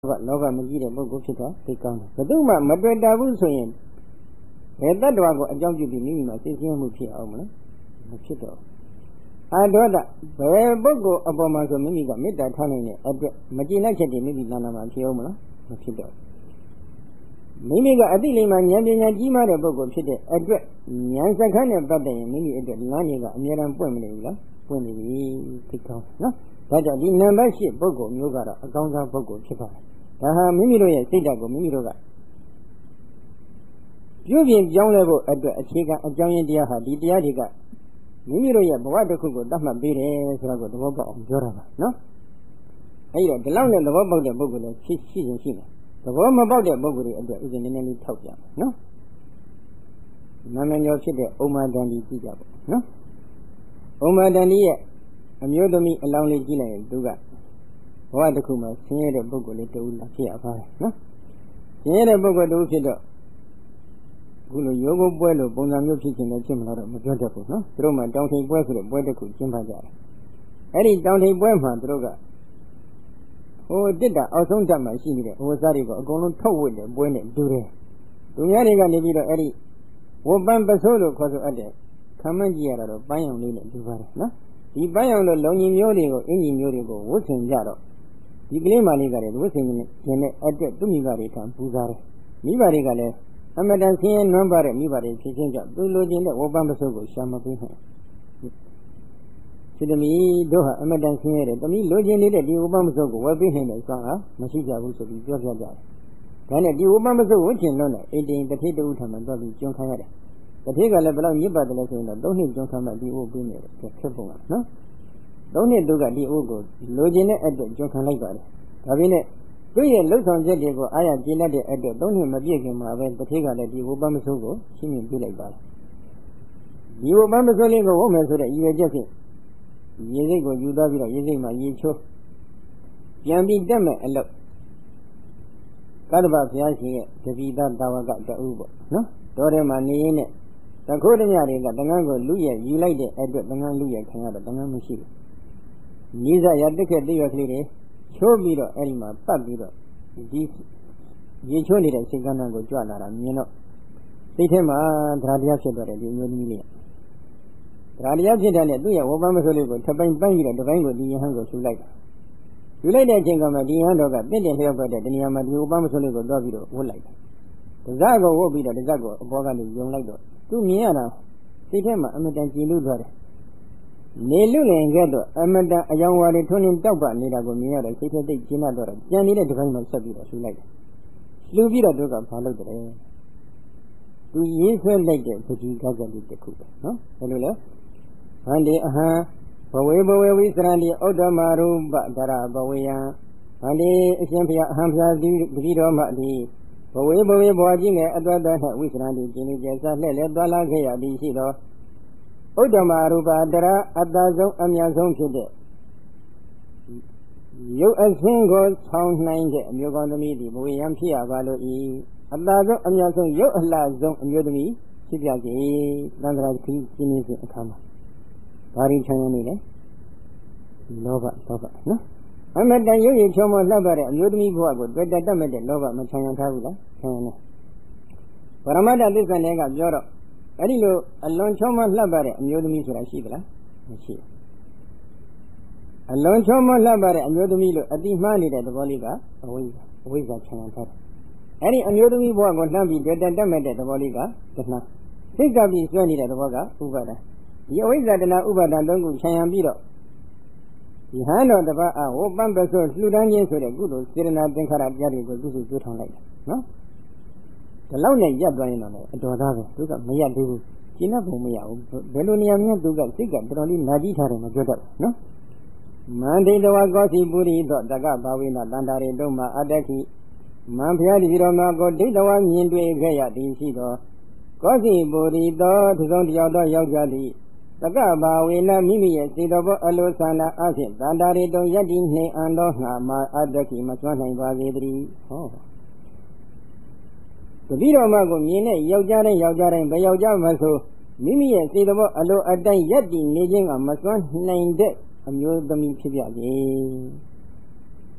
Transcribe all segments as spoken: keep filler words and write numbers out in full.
လောဘမကြီးတဲ့ပုဂ္ဂိုလ်ဖြစ်တာသိကောင်းတယ်ဘယ်သူမှမတွေ့တာဘူးဆိုရင်ဘယ်တ attva ကိုအကြောင်းပြုပြီးမိမိမှာသိသိမှုဖြစ်အောင်မလားမဖြစ်တော့အာဒေါသဘယ်ပုဂ္ဂိုလ်အပေါ်မှာဆိုမိမိကမေတ္တာထားနိုင်တဲ့အတွက်မကျေနပ်ချက်တွေမိမိနာနာမှာဖြစ်အောင်မလားမဖြစ်တော့မိမိကအသိလိမ္မာဉာဏ်ပညာကြီးမားတဲ့ပုဂ္ဂိုလ်ဖြစ်တဲ့အတွက်ဉာဏ်စက္ခန်းနဲ့ပတ်သက်ရင်မိမိအတွက်လမ်းတွေကအများအားပွင့်မနေဘူးလားပွင့်နေပြီသိကောင်းနော်ဒါကြောင့်ဒီနံပါတ်၈ပုဂ္ဂိုလ်မျိုးကတော့အကောင်းဆုံးပုဂ္ဂိုလ်ဖြစ်ပါတယ်ဒါဟာမိမိတို့ရဲ့စိတ်ဓာတ်ကိုမိမိတို့ကပြုပြင်ပြောင်းလဲဖို့အတွက်အခြေခံအကြောင်းရင်းတရားဟာဒီတရားတွေကမိမိတို့ရဲ့ဘဝတစ်ခုကိုတတ်မှတ်ပေးတယ်ဆိုတာကိုသဘောပေါက်အောင်ပြောတာပါနော်အဲဒီတော့ဒီလောက်နဲ့သဘောပေါက်တဲ့ပုဂ္ဂိုလ်လည်းရှိရှိရင်ရှိတယ်သဘောမပေါက်တဲ့ပုဂ္ဂိုလ်တွေအတွက်ဥစဉ်နည်းနည်းလေးထောက်ပြမယ်နော်နာမည်ကျော်ဖြစ်တဲ့ဥမ္မာတန်ဒီကြည့်ကြပါနော်ဥမ္မာတန်ဒီရဲ့အမျိုးသမီးအလောင်းလေးကြည့်လိုက်ရင်သူကဘဝတစ်ခုမှာဆင်းရဲတဲ့ပုဂ္ဂိုလ်လေးတူလာဖြစ်ရပါတယ်နော်ဆင်းရဲတဲ့ပုဂ္ဂိုလ်တူဖြစ်တော့ခုလိုယောဂပွဲလို့ပုံစံမျိုးဖြစ်ခြင်းလည်းဖြစ်မလာတော့မပြောတတ်ဘူးနော်သူတို့မှတောင်ထိပ်ပွဲဆိုတဲ့ပွဲတစ်ခုကျင်းပကြတယ်အဲ့ဒီတောင်ထိပ်ပွဲမှာသူတို့ကဟိုတစ်တာအောက်ဆုံးတက်မှရှိနေတဲ့ဟိုစားတွေကိုအကုန်လုံးထုတ်ဝစ်တဲ့ပွဲနဲ့တူတယ်သူများတွေကနေပြီးတော့အဲ့ဒီဝပန်ပစိုးလို့ခေါ်ဆိုအပ်တဲ့ခံမှန်းကြည့်ရတာတော့ပန်းရောင်လေးနဲ့တူပါတယ်နော်ဒီပန်းရောင်လိုလုံကြီးမျိုးတွေကိုအင်ကြီးမျိုးတွေကိုဝတ်ဆင်ကြတော့ဒီကလေးမလေးကလည်းဝတ်ဆင်ခြင်းနဲ့အတွက်သူ့မိဘတွေထံပူဇော်တယ်မိဘတွေကလည်းအမတန်ဆင်းရဲနွမ်းပါတဲ့မိဘတွေဖြစ်ချင်းကြောင့်သူလိုချင်တဲ့ဝပန်ပစိုးကိုရှာမပေးနိုင်ဒီသမီးတို့ဟာအမတန်ဆင်းရဲတယ်သမီးလိုချင်နေတဲ့ဒီဝပန်ပစိုးကိုဝယ်ပေးနိုင်တဲ့စွမ်းအားမရှိကြဘူးဆိုပြီးပြောပြကြတယ်ဒါနဲ့ဒီဝပန်ပစိုးဝတ်ချင်လို့နဲ့အိမ်တင်တစ်ထစ်တူထံမှာတော့ပြီးကျွန်းခံရတယ်တစ်ထစ်ကလည်းဘယ်လောက်ညစ်ပါတယ်လဲဆိုရင်တော့သုံးနှစ်ကျွန်းခံမှဒီအိုးပေးနေတယ်ဖြစ်ပုံကနော်သုံးနှစ်သူကဒီအိုးကိုလိုချင်တဲ့အတွက်ကျွန်းခံလိုက်ပါတယ်ဒါပြင်းနဲ့သူ့ရဲ့လှုပ်ဆောင်ချက်တွေကိုအားရကျေနပ်တဲ့အတွက်သုံးနှစ်မပြည့်ခင်မှာပဲတစ်ထစ်ကလည်းဒီဝပန်ပစိုးကိုရှင်းပြပေးလိုက်ပါတယ်ဒီဝပန်ပစိုးလေးကိုဝတ်မယ်ဆိုတဲ့ရည်ရွယ်ချက်ဖြင့်ရေစိတ်ကိုယူသွားပြီးတော့ရေစိတ်မှာရေချိုးပြန်ပြီးတက်မဲ့အလုပ်ကတ္တဗဘုရားရှင်ရဲ့တပိသတာဝကတူပေါ့နော်တော်ထဲမှာနေရင်းနဲ့တခိုးတညတွေကတငန်းကိုလူရဲ့ယူလိုက်တဲ့အတွက်တငန်းလူရဲ့ခံရတော့တငန်းမရှိဘူးညီစရတက်ခဲ့တရွက်ကလေးတွေချိုးပြီးတော့အဲ့ဒီမှာပတ်ပြီးတော့ဒီရေချိုးနေတဲ့စိတ်ကန်းတန်းကိုကြွလာတာမြင်တော့စိတ်ထဲမှာသရတရားဖြစ်သွားတယ်ဒီအမျိုးသမီးလေးသရတရားဖြစ်တဲ့နဲ့သူ့ရဲ့ဝပန်းမစိုးလေးကိုထပ်ပိုင်းပိုင်းပြီးတော့တစ်ပိုင်းကိုဒီယဟန်ကိုရှူလိုက်တာရှူလိုက်တဲ့အချိန်ကမှဒီယဟန်တော်ကတင့်တယ်လျောက်တဲ့တဏှာမှာဒီဝပန်းမစိုးလေးကိုတွားပြီးတော့ဝတ်လိုက်တယ်တစားကိုဝတ်ပြီးတော့တစားကိုအပေါ်ကနေယုံလိုက်တော့သူမြင်ရတာစိတ်ထဲမှာအမတန်ကြည်လို့သွားတယ်နေလူငယ်ကဲတော့အမတန်အယောင်ဝါတွေထွန်းနေတောက်ပနေတာကိုမြင်ရတော့စိတ်ထဲသိကျဉ်းတော့ကြံနေတဲ့တစ်ပိုင်းမှာဆက်ပြီးတော့ရှူလိုက်တယ်လှူပြီးတော့သူကဘာလုပ်တယ်သူရေးဆွဲလိုက်တဲ့ပဋိကကလေးတစ်ခုပဲနော်ဘယ်လိုလဲဟန္တိအဟံဘဝေဘဝေဝိစရန္တိဩတ္တမရူပဒရဘဝေယံဟန္တိအရှင်ဘုရားအဟံဘုရားဒီတတိတော်မှဒီဘဝေဘဝေဘဝကြီးငယ်အတ္တတဟဝိစရန္တိကျင်းကျဆလှဲ့လဲသွားလာခဲ့ရသည်ရှိသောဩတ္တမရူပဒရအတ္တဆုံးအမြတ်ဆုံးဖြစ်တဲ့ရုပ်အဆင်းကိုဆောင်းနိုင်တဲ့အမျိုးကောင်းသမီးသည်ဘဝေယံဖြစ်ရပါလို့ဤအတ္တဆုံးအမြတ်ဆုံးရုပ်အလှဆုံးအမျိုးသမီးဖြစ်ပြစေသံဃာခီးကျင်းနေစဉ်အခါမှာဘာရင်းချမ်းနေလဲလောဘလောဘနော်အမတန်ရုပ်ရည်ချုံမလှပ်ပါတဲ့အမျိုးသမီးဘဝကိုတွေ့တတ်တတ်မဲ့တဲ့လောဘမချမ်းရထားဘူးလားချမ်းရနေပရမတ္ထသစ္စာနဲ့ကပြောတော့အဲ့ဒီလိုအလွန်ချုံမလှပ်ပါတဲ့အမျိုးသမီးဆိုတာရှိသလားမရှိအလွန်ချုံမလှပ်ပါတဲ့အမျိုးသမီးလို့အတိမှားနေတဲ့သဘောလေးကအဝိဇ္ဇာအဝိဇ္ဇာချမ်းရထားတယ်အဲ့ဒီအမျိုးသမီးဘဝကိုလှမ်းပြီးတွေ့တတ်တတ်မဲ့တဲ့သဘောလေးကတဏှာစိတ်ကပြီးဆွဲနေတဲ့သဘောကဥပါဒဒီအဝိဇ္ဇာတဏှာဥပါဒသုံးခုခြံရံပြီးတော့ဒီဟန်တော်တပတ်အဝပန်းပဆိုလှူဒန်းခြင်းဆိုတဲ့ကုသိုလ်စေတနာသင်္ခါရတရားတွေကိုကုစုကျွေးထောင်လိုက်တယ်နော်ဒီလောက်နဲ့ရပ်သွားရင်တော့အတော်သားပဲသူကမရပ်သေးဘူးကျင့်တတ်ဖို့မရဘူးဘယ်လိုနေရာမျိုးသူကစိတ်ကတော်တော်လေးနာကြည့်ထားတယ်မပြောတတ်ဘူးနော်မန္တိတဝကောစီပုရိသောတက္ကဘာဝိနာတန္တာရေတုံးမှာအတ္တခိမံဖျားဒီတော်မှာကိုဒိဋ္ဌဝမြင်တွေ့ခဲ့ရသည်ရှိသောကောစီပုရိသောသူဆုံးတယောက်သောယောက်ျားသည်တက္ကဘာဝေနမိမိရဲ့စေတော်ဘောအလိုဆန္ဒအဖြင့်တန္တာရေတုံယတ္တိနှိအံတော်ငါမှာအတ္တခိမစွမ်းနိုင်ပါစေတည်းဟောတတိတော်မှာကိုမြင်တဲ့ယောက်ျားတိုင်းယောက်ျားတိုင်းဘယ်ယောက်ျားမှဆိုမိမိရဲ့စေတော်ဘောအလိုအတိုင်းယတ္တိနေခြင်းကမစွမ်းနိုင်တဲ့အမျိုးသမီးဖြစ်ပြစေ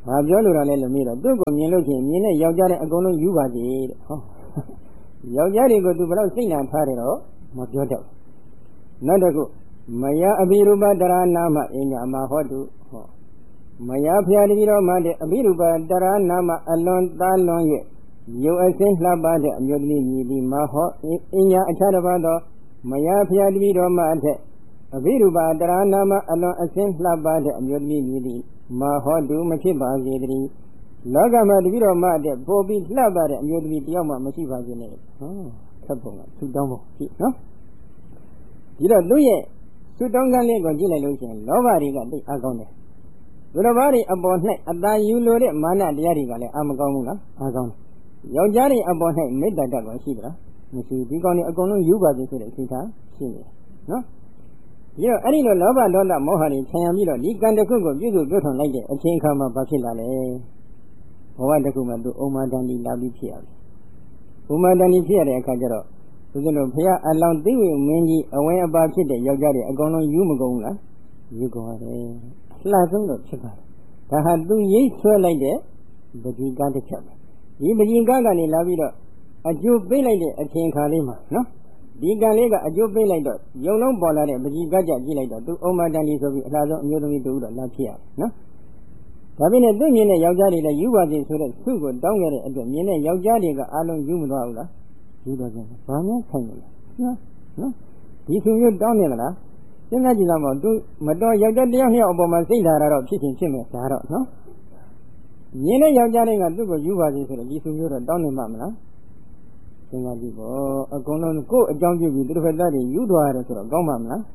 ဘာပြောလို့လဲလို့မေးတော့သူ့ကိုမြင်လို့ချင်းမြင်တဲ့ယောက်ျားတဲ့အကုန်လုံးယူပါစေတဲ့ဟောယောက်ျားတွေကိုသူဘယ်တော့စိတ်နာထားတယ်တော့မပြောတတ်ဘူးနောက်တစ်ခုမယအဘိရူပတရနာမအညာမဟောတုဟောမယဖျားတတိတော်မှာတဲ့အဘိရူပတရနာမအလွန်သားလွန်ရဲ့ယုံအစင်းလှပတဲ့အမျိုးသမီးမြည်ပြီးမဟောအညာအခြားတစ်ပါးသောမယဖျားတတိတော်မှာအထက်အဘိရူပတရနာမအလွန်အစင်းလှပတဲ့အမျိုးသမီးမြည်ပြီးမဟောတုမဖြစ်ပါစေတည်းလောကမှာတတိတော်မှာအထက်ပို့ပြီးလှပတဲ့အမျိုးသမီးတယောက်မှမရှိပါစေနဲ့ဟောထပ်ပုံကသူတောင်းဖို့ကြည့်နော်ဒီတော့သူ့ရဲ့သူတောင်းကလေးကိုကြည့်လိုက်လို့ရှိရင်လောဘတွေကတိတ်အကောင်းတယ်ဘုရားဘာတွေအပေါ်၌အတာယူလိုတဲ့မာနတရားတွေကလည်းအမကောင်းဘူးလားအကောင်းတယ်ယောက်ျားတွေအပေါ်၌မေတ္တာတတ်ပါရှိသလားမရှိဒီကောင်းတွေအကုန်လုံးယူပါစေဆိုတဲ့စိတ်ထားရှိနေတယ်နော်ဒီတော့အဲ့ဒီလိုလောဘဒေါသမောဟတွေခြံရပြီးတော့ဒီကံတစ်ခုကိုပြုစုပြုထုံလိုက်တဲ့အချိန်ခါမှာဘာဖြစ်လာလဲဘဝတစ်ခုမှာသူဥမ္မာတန်ဒီလာပြီးဖြစ်ရတယ်ဥမ္မာတန်ဒီဖြစ်ရတဲ့အခါကျတော့သူကလို့ဘုရားအလောင်းသိဝေမင်းကြီးအဝဲအပါဖြစ်တဲ့ယောက်ျားတွေအကုန်လုံးယူမကုန်ဘူးလားယူကုန်ရတယ်အလှဆုံးတော့ဖြစ်ပါတယ်ဒါဟာသူရိတ်ဆွဲလိုက်တဲ့ပဋိကားတစ်ချက်ပဲဒီပဋိကားကနေလာပြီးတော့အကျိုးပေးလိုက်တဲ့အချိန်ခါလေးမှာနော်ဒီကံလေးကအကျိုးပေးလိုက်တော့ယုံလုံးပေါ်လာတဲ့ပဋိကားကြကြည့်လိုက်တော့သူဥမ္မာတန်ဒီဆိုပြီးအလှဆုံးအမျိုးသမီးတူတော့လာဖြစ်ရတယ်နော်ဒါပေမဲ့သူမြင်တဲ့ယောက်ျားတွေလည်းယူပါစေဆိုတဲ့သူ့ကိုတောင်းခဲ့တဲ့အတွက်မြင်တဲ့ယောက်ျားတွေကအားလုံးယူမသွားဘူးလားယူတော့ကြတယ်ဘာမှဆိုင်ဘူးနော်နော်ဒီသူမျိုးတောင်းနေမလားစဉ်းစားကြည့်တော့သူမတော်ယောက်ျားတစ်ယောက်နှစ်ယောက်အပေါ်မှာစိတ်ဓာတ်တော့ဖြစ်ချင်းဖြစ်မယ်ဒါတော့နော်မြင်တဲ့ယောက်ျားတွေကသူ့ကိုယူပါစေဆိုတော့ဒီသူမျိုးတော့တောင်းနေမှာမလားစဉ်းစားကြည့်ပေါ့အကုန်လုံးကိုယ့်အကြောင်းပြုပြီးသူတို့ဘက်သားတွေယူသွားရတယ်ဆိုတော့ကောင်းပါမလား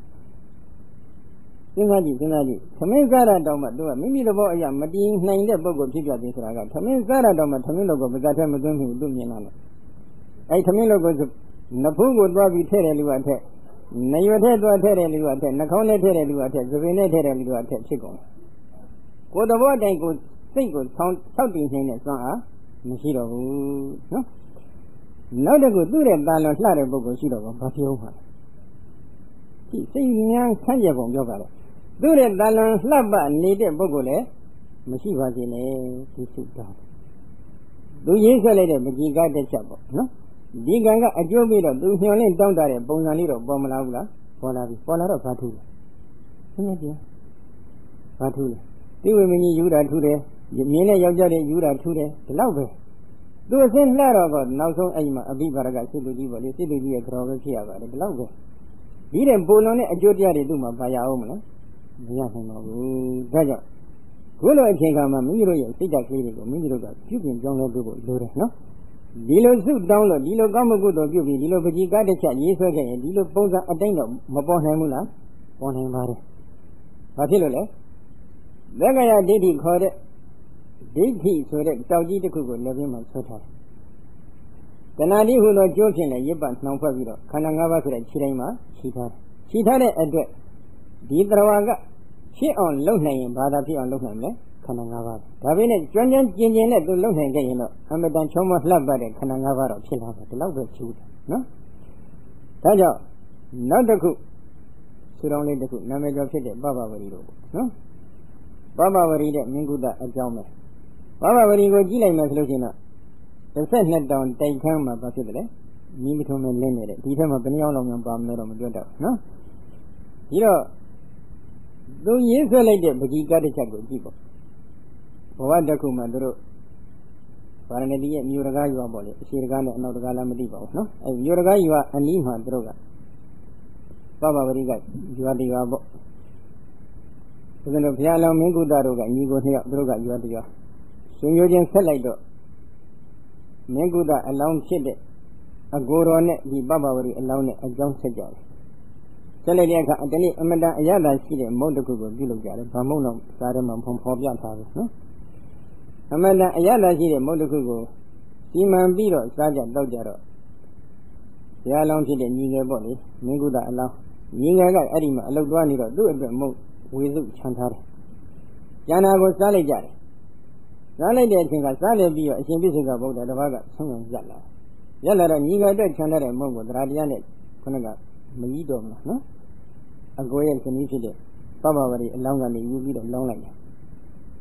စဉ်းစားကြည့်စဉ်းစားကြည့်သမင်းစားတာတောင်မှသူကမိမိသဘောအရာမတည်နိုင်တဲ့ပုဂ္ဂိုလ်ဖြစ်ပြတယ်ဆိုတာကသမင်းစားတာတောင်မှသမင်းလောကပဇာတ်ထဲမသွင်းဘူးသူမြင်လာတယ်အဲ့သမင်းလောကနဖူးကိုတွားပြီးထဲ့တယ်လူကအထက်နရွယ်ထဲတွားထဲ့တယ်လူကအထက်နှာခေါင်းနဲ့ထဲ့တယ်လူကအထက်သပင်နဲ့ထဲ့တယ်လူကအထက်ဖြစ်ကုန်တယ်ကိုယ်သဘောတိုင်ကိုစိတ်ကိုဆောင်းဆောက်တည်နေတဲ့စွမ်းအားမရှိတော့ဘူးနော်နောက်တစ်ခုသူ့ရဲ့တာလွန်လှတဲ့ပုဂ္ဂိုလ်ရှိတော့ဘာဖြစ်အောင်မှာဒီစိတ်ဉာဏ်ဆန့်ကျင်ပုံပြောပါတော့သူ့ရဲ့တာလွန်လှပနေတဲ့ပုဂ္ဂိုလ်လည်းမရှိပါစေနဲ့ဒီစုတောင်းသူရင်းဆက်လိုက်တဲ့ပဋိကားတစ်ချက်ပေါ့နော်ဒီကံကအကျိုးပြီးတော့သူမျှော်လင့်တောင်းတတဲ့ပုံစံလေးတော့ပေါ်မလာဘူးလားပေါ်လာပြီပေါ်လာတော့ဘာထူးလဲသိနေတယ်ဘာထူးလဲဒီဝိမင်းကြီးယူတာထူးတယ်မြင်းနဲ့ယောက်ျားတွေယူတာထူးတယ်ဒီလောက်ပဲသူအစင်းလှတော့ကနောက်ဆုံးအဲ့မှာအဘိဘာရကစိတ်လူကြီးပေါ့လေစိတ်လူကြီးရဲ့ကြော်ပဲဖြစ်ရပါတယ်ဒီလောက်ပဲဒီတဲ့ပုံလုံးနဲ့အကျိုးတရားတွေသူ့မှာပါရအောင်မလားမရနိုင်ပါဘူးဒါကြောင့်ခုလိုအချိန်ခါမှာမိမိတို့ရဲ့စိတ်ဓာတ်ကလေးတွေကိုမိမိတို့ကပြုပြင်ပြောင်းလဲဖို့လိုတယ်နော်ဒီလိုစုတောင်းလို့ဒီလိုကောင်းမှုကုသိုလ်ပြုပြီးဒီလိုပကြီးကားတစ်ချက်ရေးဆွဲခဲ့ရင်ဒီလိုပုံစံအတိုင်းတော့မပေါ်နိုင်ဘူးလားပေါ်နိုင်ပါတယ်ဘာဖြစ်လို့လဲသက္ကရာဒိဋ္ဌိခေါ်တဲ့ဒိဋ္ဌိဆိုတဲ့တောက်ကြီးတစ်ခုကိုလက်ပြင်းမှာဆွဲထားတယ်တဏှာတိဟူသောကျိုးဖြင့်လည်းရစ်ပတ်နှောင်ဖွဲ့ပြီးတော့ခန္ဓာ၅ပါးဆိုတဲ့ခြေတိုင်းမှာခြိထားတယ်ခြိထားတဲ့အတွက်ဒီတရဝါကဖြစ်အောင်လုပ်နိုင်ရင်ဘာသာဖြစ်အောင်လုပ်နိုင်မလဲခန္ဓာ၅ပါးဒါပေမဲ့ကျွမ်းကျွမ်းကျင်ကျင်နဲ့သူလုပ်နိုင်ခဲ့ရင်တော့အမတန်ချုံမလှပတဲ့ခန္ဓာ၅ပါးတော့ဖြစ်လာတယ်ဒီလောက်ပဲကျူးတယ်နော်ဒါကြောင့်နောက်တစ်ခုဆူတောင်းလေးတစ်ခုနာမည်ကျော်ဖြစ်တဲ့ပပဝရီတို့နော်ပပဝရီတဲ့မင်းကုသအကြောင်းပဲပပဝရီကိုကြည့်လိုက်မယ်ဆိုလို့ရှိရင်တော့တစ်ဆက်နှစ်တောင်တိုက်ခန်းမှာဘာဖြစ်တယ်လဲညီမထုံးနဲ့လင်းနေတဲ့ဒီထက်မှဘယ်နှယောက်လောက်များပါမလဲတော့မပြောတတ်ဘူးနော်ဒီတော့သူရေးဆွဲလိုက်တဲ့ပကြီးကားတစ်ချက်ကိုကြည့်ပေါ့ဘဝတစ်ခုမှာတို့ဗာရဏသီရဲ့မြို့တကားရွာပေါ့လေအရှိတကားနဲ့အနောက်တကားလည်းမသိပါဘူးနော်အဲမြို့တကားရွာအနီးမှာတို့ကပပဝရိကရွာတရွာပေါ့ဒါဆိုတော့ဘုရားလောင်းမင်းကုသတို့ကညီကိုနှစ်ယောက်တို့ကရွာတရွာရှင်မျိုးချင်းဆက်လိုက်တော့မင်းကုသအလောင်းဖြစ်တဲ့အကိုတော်နဲ့ဒီပပဝရိအလောင်းနဲ့အကြောင်းဆက်ကြတယ်ဆက်လိုက်တဲ့အခါတနေ့အမတန်အရသာရှိတဲ့မုတ်တစ်ခုကိုပြုလုပ်ကြတယ်ဗာမုတ်တော့စားတယ်မှာဖုံဖော်ပြထားတယ်နော်အမတန်အရသာရှိတဲ့မုတ်တစ်ခုကိုစီမံပြီးတော့စားကြတောက်ကြတော့ဘုရားလောင်းဖြစ်တဲ့ညီငယ်ပေါ့လေမင်းကုသအလောင်းညီငယ်ကအဲ့ဒီမှာအလုတ်သွားနေတော့သူ့အတွက်မုတ်ဝေစုချန်ထားတယ်ကျန်တာကိုစားလိုက်ကြတယ်စားလိုက်တဲ့အချိန်ကစားတယ်ပြီးတော့အရှင်ပြစ္ဆေကဗုဒ္ဓတစ်ပါးကဆုံးအောင်ရက်လာရက်လာတော့ညီငယ်အတွက်ချန်ထားတဲ့မုတ်ကိုတရားတရားနဲ့ခုနကမကြီးတော်မလားနော်အကိုရဲ့ဇနီးဖြစ်တဲ့ပပဝရီအလောင်းကနေယူပြီးတော့လောင်းလိုက်တယ်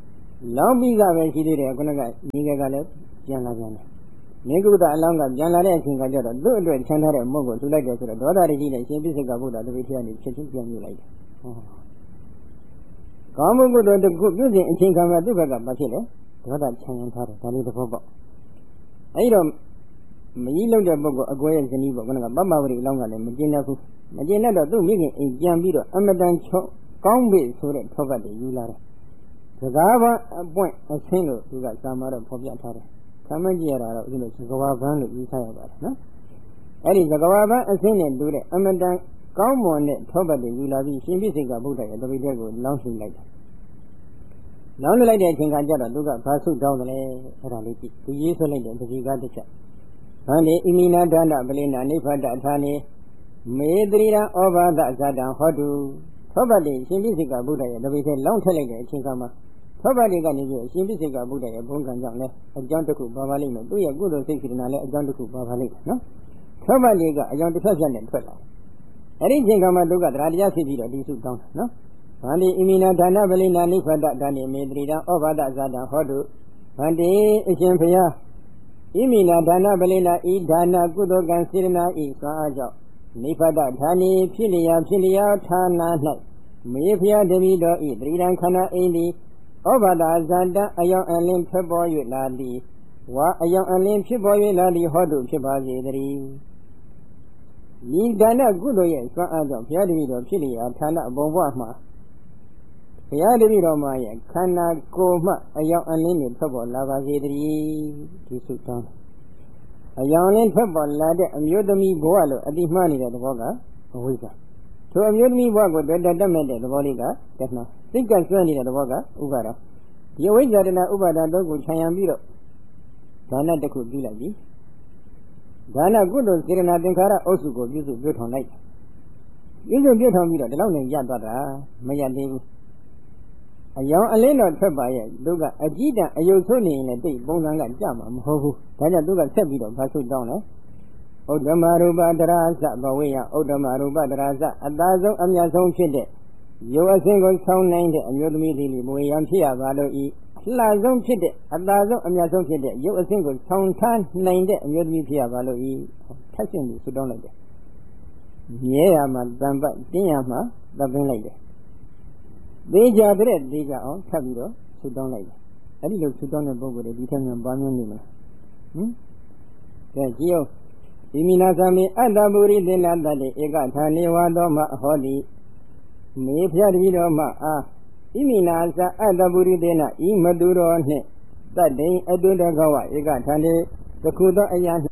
လောင်းပြီးကပဲရှိသေးတယ်ခုနကညီကကလည်းပြန်လာပြန်တယ်နေကုသအလောင်းကပြန်လာတဲ့အချိန်ကကျတော့သူ့အတွက်ချမ်းသာတဲ့မုတ်ကိုလှူလိုက်တယ်ဆိုတော့ဒေါသရည်ကြီးနဲ့ရှင်ပြစ္ဆေကဗုဒ္ဓတပည့်ထရနေချက်ချင်းပြန်ယူလိုက်တယ်ဟောကောင်းမှုကုသိုလ်တစ်ခုပြုစဉ်အချိန်ခါမှာသူ့ဘက်ကမဖြစ်လေဒေါသချမ်းသာထားတယ်ဒါလေးသဘောပေါက်အဲဒီတော့မကြီးလုံးတဲ့ပုဂ္ဂိုလ်အကွဲရဲ့ဇနီးပေါ့ခုနကပပဝရိအလောင်းကလည်းမကျင်တတ်ဘူးမကျင်တတ်တော့သူ့မိခင်အိမ်ပြန်ပြီးတော့အမတန်ချုံကောင်းပြီဆိုတဲ့ထောပတ်တွေယူလာတယ်စကားပန်းအပွင့်အဆင်းလို့သူကစာမာတော့ဖော်ပြထားတယ်ခမ်းမကြည့်ရတာတော့ဒီလိုစကားပန်းလို့ယူဆရပါတယ်နော်အဲ့ဒီစကားပန်းအဆင်းနဲ့တူတဲ့အမတန်ကောင်းမွန်တဲ့ထောပတ်တွေယူလာပြီးရှင်ပြည့်စိတ်ကဗုဒ္ဓရဲ့တပိတ်ကိုလောင်းလှူလိုက်တယ်လောင်းလှူလိုက်တဲ့အချိန်ကကြတော့သူကဘာဆုတောင်းတယ်လဲအဲ့ဒါလေးကြည့်သူရေးဆွလိုက်တဲ့တတိကတစ်ချက်ဗန္ဒီဣမိနာဒါနပလိနာနိဖတ္တအထာနေမေတရိရဩဘာဒဇာတံဟောတုသောပတ်တိရှင်ပြည့်စိတ်ကဗုဒ္ဓရဲ့တပိတ်ထဲလောင်းထက်လိုက်တဲ့အချိန်ကမှသောပတ်တိကနေပြီးရှင်ပြည့်စိတ်ကဗုဒ္ဓရဲ့ဘုံကံကြောင့်လဲအကြောင်းတစ်ခုပါပါလိမ့်မယ်သူ့ရဲ့ကုသိုလ်စိတ်စေတနာလည်းအကြောင်းတစ်ခုပါပါလိမ့်မယ်နော်သောပတ်တိကအကြောင်းတစ်ဖက်ပြတ်နဲ့ထွက်လာအဲ့ဒီအချိန်ကမှသူကတရားတရားသိပြီးတော့ဒီစုတောင်းတာနော်ဗန္တိဣမိနာဒါနပလိနာနိဖတ္တဒါနိမေတရိရဩဘာဒဇာတံဟောတုဗန္တိအရှင်ဘုရားဣမိနာဒါနပလိနာဤဒါနကုသိုလ်ကံစေတနာဤစွာအားကြောင့်နိဖတ္တဌာနိဖြစ်လျာဖြစ်လျာဌာန၌မေဖျားတပိတော်ဤတရိရန်ခန္ဓာအိန္ဒီဩဘာဒဇာတံအယောင်အလင်းဖြစ်ပေါ်၍လာသည်ဝါအယောင်အလင်းဖြစ်ပေါ်၍လာသည်ဟောတုဖြစ်ပါစေတည်းဤဒါနကုသိုလ်ရဲ့စွမ်းအားကြောင့်ဘုရားတပိတော်ဖြစ်လျာဌာနဘုံဘဝမှာဘုရားတပိတော်မှာရဲ့ခန္ဓာကိုယ်မှအယောင်အလင်းတွေထွက်ပေါ်လာပါစေတည်းဒီစုတောင်းအယောင်လင်းထွက်ပေါ်လာတဲ့အမျိုးသမီးဘဝလို့အတိမှားနေတဲ့သဘောကအဝိဇ္ဇာထိုအမျိုးသမီးဘဝကိုတွေ့တတ်မဲ့တဲ့သဘောလေးကတဏှာစိတ်ကဆွဲနေတဲ့သဘောကဥပါဒဒီအဝိဇ္ဇာတဏှာဥပါဒတို့ကိုခြံရံပြီးတော့ဒါနတစ်ခုပြုလိုက်ပြီဒါနကုသိုလ်စေတနာသင်္ခါရအုပ်စုကိုပြုစုပြုထောင်လိုက်ပြုစုပြုထောင်ပြီးတော့ဒီလောက်နဲ့ရသွားတာမရသေးဘူးအယောင်အလင်းတော်ထွက်ပါရဲ့သူကအကြည့်တန်အယုတ်ဆိုးနေရင်လည်းတိတ်ပုံစံကကြမှာမဟုတ်ဘူးဒါကြောင့်သူကဆက်ပြီးတော့ဘာဆိုတောင်းလဲဥဒ္ဓမရူပတရာဇဘဝေယဥဒ္ဓမရူပတရာဇအသာဆုံးအမြတ်ဆုံးဖြစ်တဲ့ရုပ်အစဉ်ကိုဆောင်းနိုင်တဲ့အမျိုးသမီးလေးလေးဘဝေယံဖြစ်ရပါလို့ဤအလှဆုံးဖြစ်တဲ့အသာဆုံးအမြတ်ဆုံးဖြစ်တဲ့ရုပ်အစဉ်ကိုဆောင်းထားနိုင်တဲ့အမျိုးသမီးဖြစ်ရပါလို့ဤထက်ရှင်ပြီးဆုတောင်းလိုက်တယ်မြဲရမှာတန်ပတ်တင်းရမှာသပင်းလိုက်တယ်သေးကြတဲ့သေးကြအောင်ထပ်ပြီးတော့ဆုတောင်းလိုက်တယ်အဲ့ဒီလိုဆုတောင်းတဲ့ပုဂ္ဂိုလ်တွေဒီထက်မြန်ပါမြင်နေမလားဟင်ကဲကြည့်အောင်ဒီမိနာသမေအတ္တပုရိသေနတတေဧကထာနေဝါသောမဟောတိမေဖျားတတိတော်မှအာဣမိနာသအတ္တပုရိသေနဤမတုတော်နှင့်တတ္တိအတုတကဝဧကထာနေတခုသောအရာ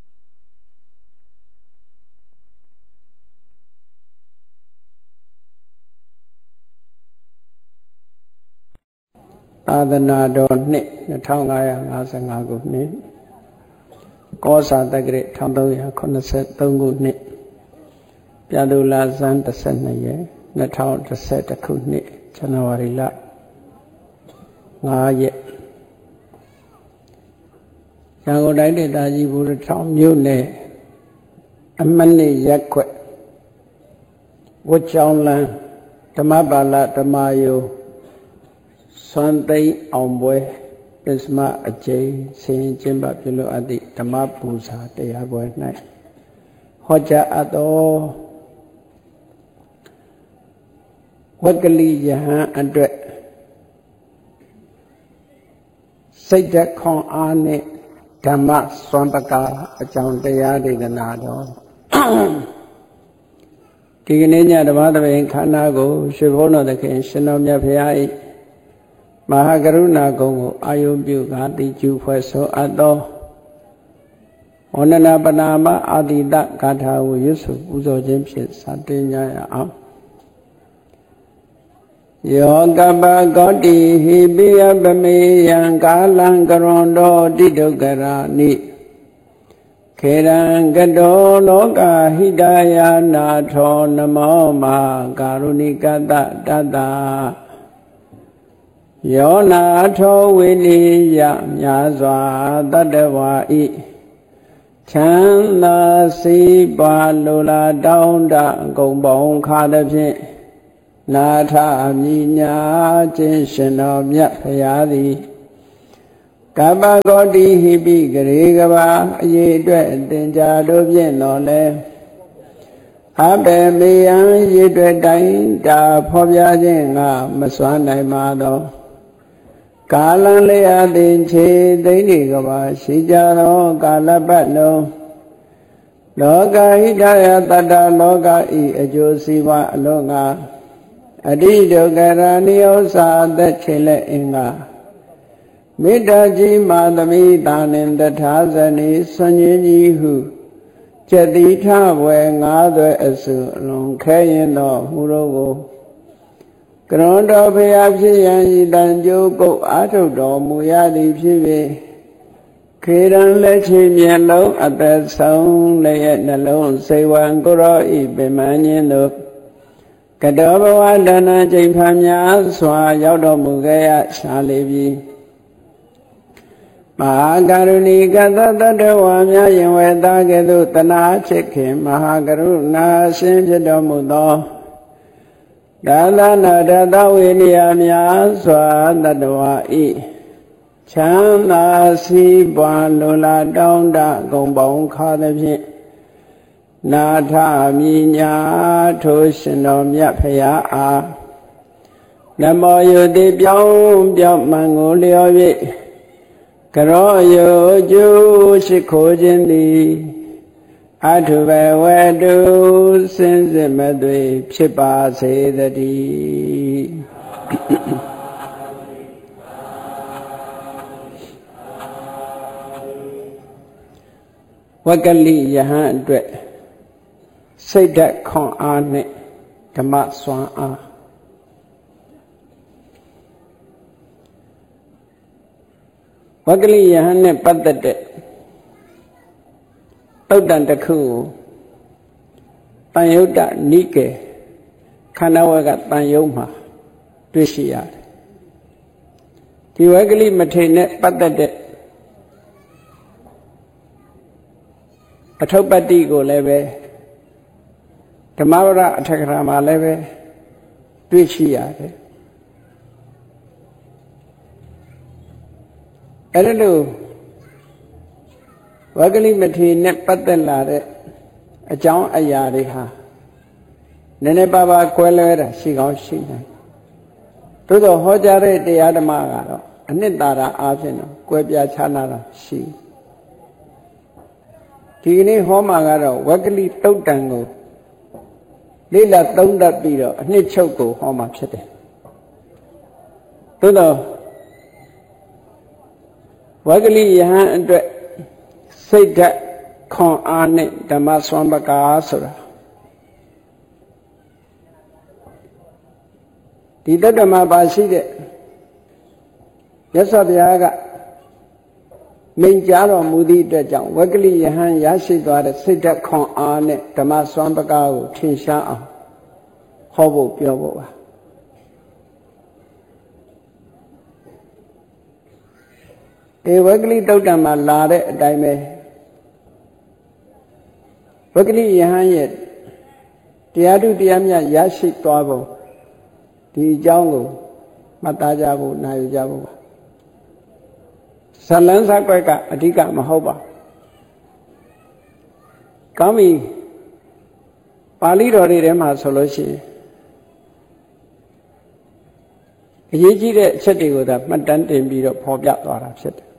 သာသနာတော်နှစ်နှစ်ထောင်ငါးရာငါးဆယ်ငါးခုနှစ်ကောဇာတက္ကရာတစ်သုံးရာခုနှစ်ဆယ်သုံးခုနှစ်ပြာသူလဇန်တစ်ဆယ်နှစ်ရက်နှစ်ထောင်တစ်ဆယ်တစ်ခုနှစ်ဇန်နဝါရီလငါးရက်ရန်ကုန်တိုင်းဒေသကြီးဘူရထောင်မြို့နယ်အမနစ်ရက်ခွက်ဝတ်ကျောင်းလန်းဓမ္မပါဠဓမ္မယုံစွမ်းသိမ်းအောင်ပွဲပစ္စမအကျိန်ဆင်ကျင်းပပြုလုပ်အပ်သည့်ဓမ္မပူဇာတရားပွဲ၌ဟောကြားအပ်သောဝက္ကလိယဟန်အတွက်စိတ်ဓာတ်ခွန်အားနှင့်ဓမ္မစွမ်းပကားအကြောင်းတရားဒေသနာတော်ဒီကနေ့ညဓမ္မသဘင်ခန္ဓာကိုရွှေဘုန်းတော်သခင်ရှင်တော်မြတ်ဖရာ၏မဟာကရုဏာကုံကိုအာယုပြုကာတိကျူဖွဲ့ဆိုအပ်သောဝန္ဒနာပနာမအာတိတဂါထာကိုရွတ်ဆိုပူဇော်ခြင်းဖြင့်စတင်ကြရအောင်ယောကပကောတိဟိပိယပမေယံကာလံကရွန်တောတိဒုက္ခရာနိခေရံကတောလောကဟိတယာနာထောနမောမာကာရုဏိကတတတယောနာထောဝိနိယမြာစွာတတ္တဝါဤချမ်းသာစီးပွားလိုလားတောင်းတဂုံပေါင်းခါသည်ဖြင့်နာထမြညာခြင်းရှင်တော်မြတ်ဖရာသည်ကပ္ပဂေါတိဟိပိဂရေကဘာအရေးအတွက်တင်ကြတို့ဖြင့်တော်လဲအဘေမေယံရည်တွေ့တိုင်းတာဖော်ပြခြင်းငါမစွမ်းနိုင်ပါသောကာလလျာတင်ချေသိနေကဘာရှိကြသောကာလပတ်လုံးလောကဟိတယတတ္တလောကဤအကျိုးစီးပွားအလုံးငါအတိဒုက္ခရာနိယောစာသက်ချေလက်အင်္ဂါမေတ္တာကြီးမာသမိတာနှင့်တထာဇနီဆွန်ကြီးကြီးဟုကျက်တိထဝယ်ငါးသွဲအစုအလုံးခဲရင်တော်မူတော့ကိုကရွန်တော်ဖျားဖြစ်ရန်ဤတန်ကြိုးကုတ်အားထုတ်တော်မူရသည်ဖြစ်၍ခေရန်လက်ချေမျက်လုံးအသက်ဆုံးလည်းရဲ့နှလုံးစိတ်ဝံကိုရောဤပင်မညင်းတို့ကတောဘဝတဏ္ဍကျိန်ဖန်များစွာရောက်တော်မူခဲ့ရရှာလေပြီမဟာကရုဏီကသတ္တဝါများယင်ဝေသားကဲ့သို့တနာချစ်ခင်မဟာကရုဏာရှင်ဖြစ်တော်မူသောဒါသနာတသဝေနိယများစွာတတဝါဤချမ်းသာစီးပွားလိုလားတောင်းတဂုံပေါင်းခါသည်ဖြင့်နာထမြညာထိုရှင်တော်မြတ်ဖရာအားနမောယုတိပြောင်းပြောင်းမှန်ကိုလျော်၍ကရောယုကျိုးရှိခိုးခြင်းသည်အထုဘဝတုစင်စစ်မသွေဖြစ်ပါစေတည်းဝကလိယဟန်အတွက်စိတ်ဓာတ်ခွန်အားနဲ့ဓမ္မစွမ်းအားဝကလိယဟန်နဲ့ပတ်သက်တဲ့သုတ်တန်တစ်ခုကိုတန်ယုတ်တနိကေခန္ဓာဝကတန်ယုတ်မှာတွေ့ရှိရတယ်ဒီဝကလိမထေနဲ့ပတ်သက်တဲ့အထုပ္ပတ္တိကိုလည်းပဲဓမ္မဝရအထက်ကရာမှာလည်းပဲတွေ့ရှိရတယ်အဲ့ဒါလို့ဝကလိမထေနဲ့ပတ်သက်လာတဲ့အကြောင်းအရာတွေဟာနည်းနည်းပါးပါးကွဲလွဲတာရှိကောင်းရှိနိုင်သို့သောဟောကြားတဲ့တရားဓမ္မကတော့အနှစ်သာရအားဖြင့်တော့ကွဲပြားခြားနာတာရှိဒီကနေ့ဟောမှာကတော့ဝကလိတုတ်တံကိုလေ့လာသုံးသပ်ပြီးတော့အနှစ်ချုပ်ကိုဟောမှာဖြစ်တယ်သို့သောဝကလိယဟန်အတွက်စိတ်ဓာတ်ခွန်အားနဲ့ဓမ္မစွမ်းပကားဆိုတာဒီတတ္တမပါရှိတဲ့မြတ်စွာဘုရားကမိန့်ကြားတော်မူသည့်အတွက်ကြောင့်ဝကလိယဟန်ရရှိသွားတဲ့စိတ်ဓာတ်ခွန်အားနဲ့ဓမ္မစွမ်းပကားကိုထင်ရှားအောင်ဟောဖို့ပြောဖို့ပါဒီဝကလိတုတ်တံမှာလာတဲ့အတိုင်းပဲဝကလိယဟန်ရဲ့တရားထုတရားမြတ်ရရှိသွားပုံဒီအကြောင်းကိုမှတ်သားကြဖို့နာယူကြဖို့ပါဇလန်းစားကွက်ကအဓိကမဟုတ်ပါကောင်းပြီပါဠိတော်တွေထဲမှာဆိုလို့ရှိရင်အရေးကြီးတဲ့အချက်တွေကိုသာမှတ်တမ်းတင်ပြီးတော့ဖော်ပြသွားတာဖြစ်တယ်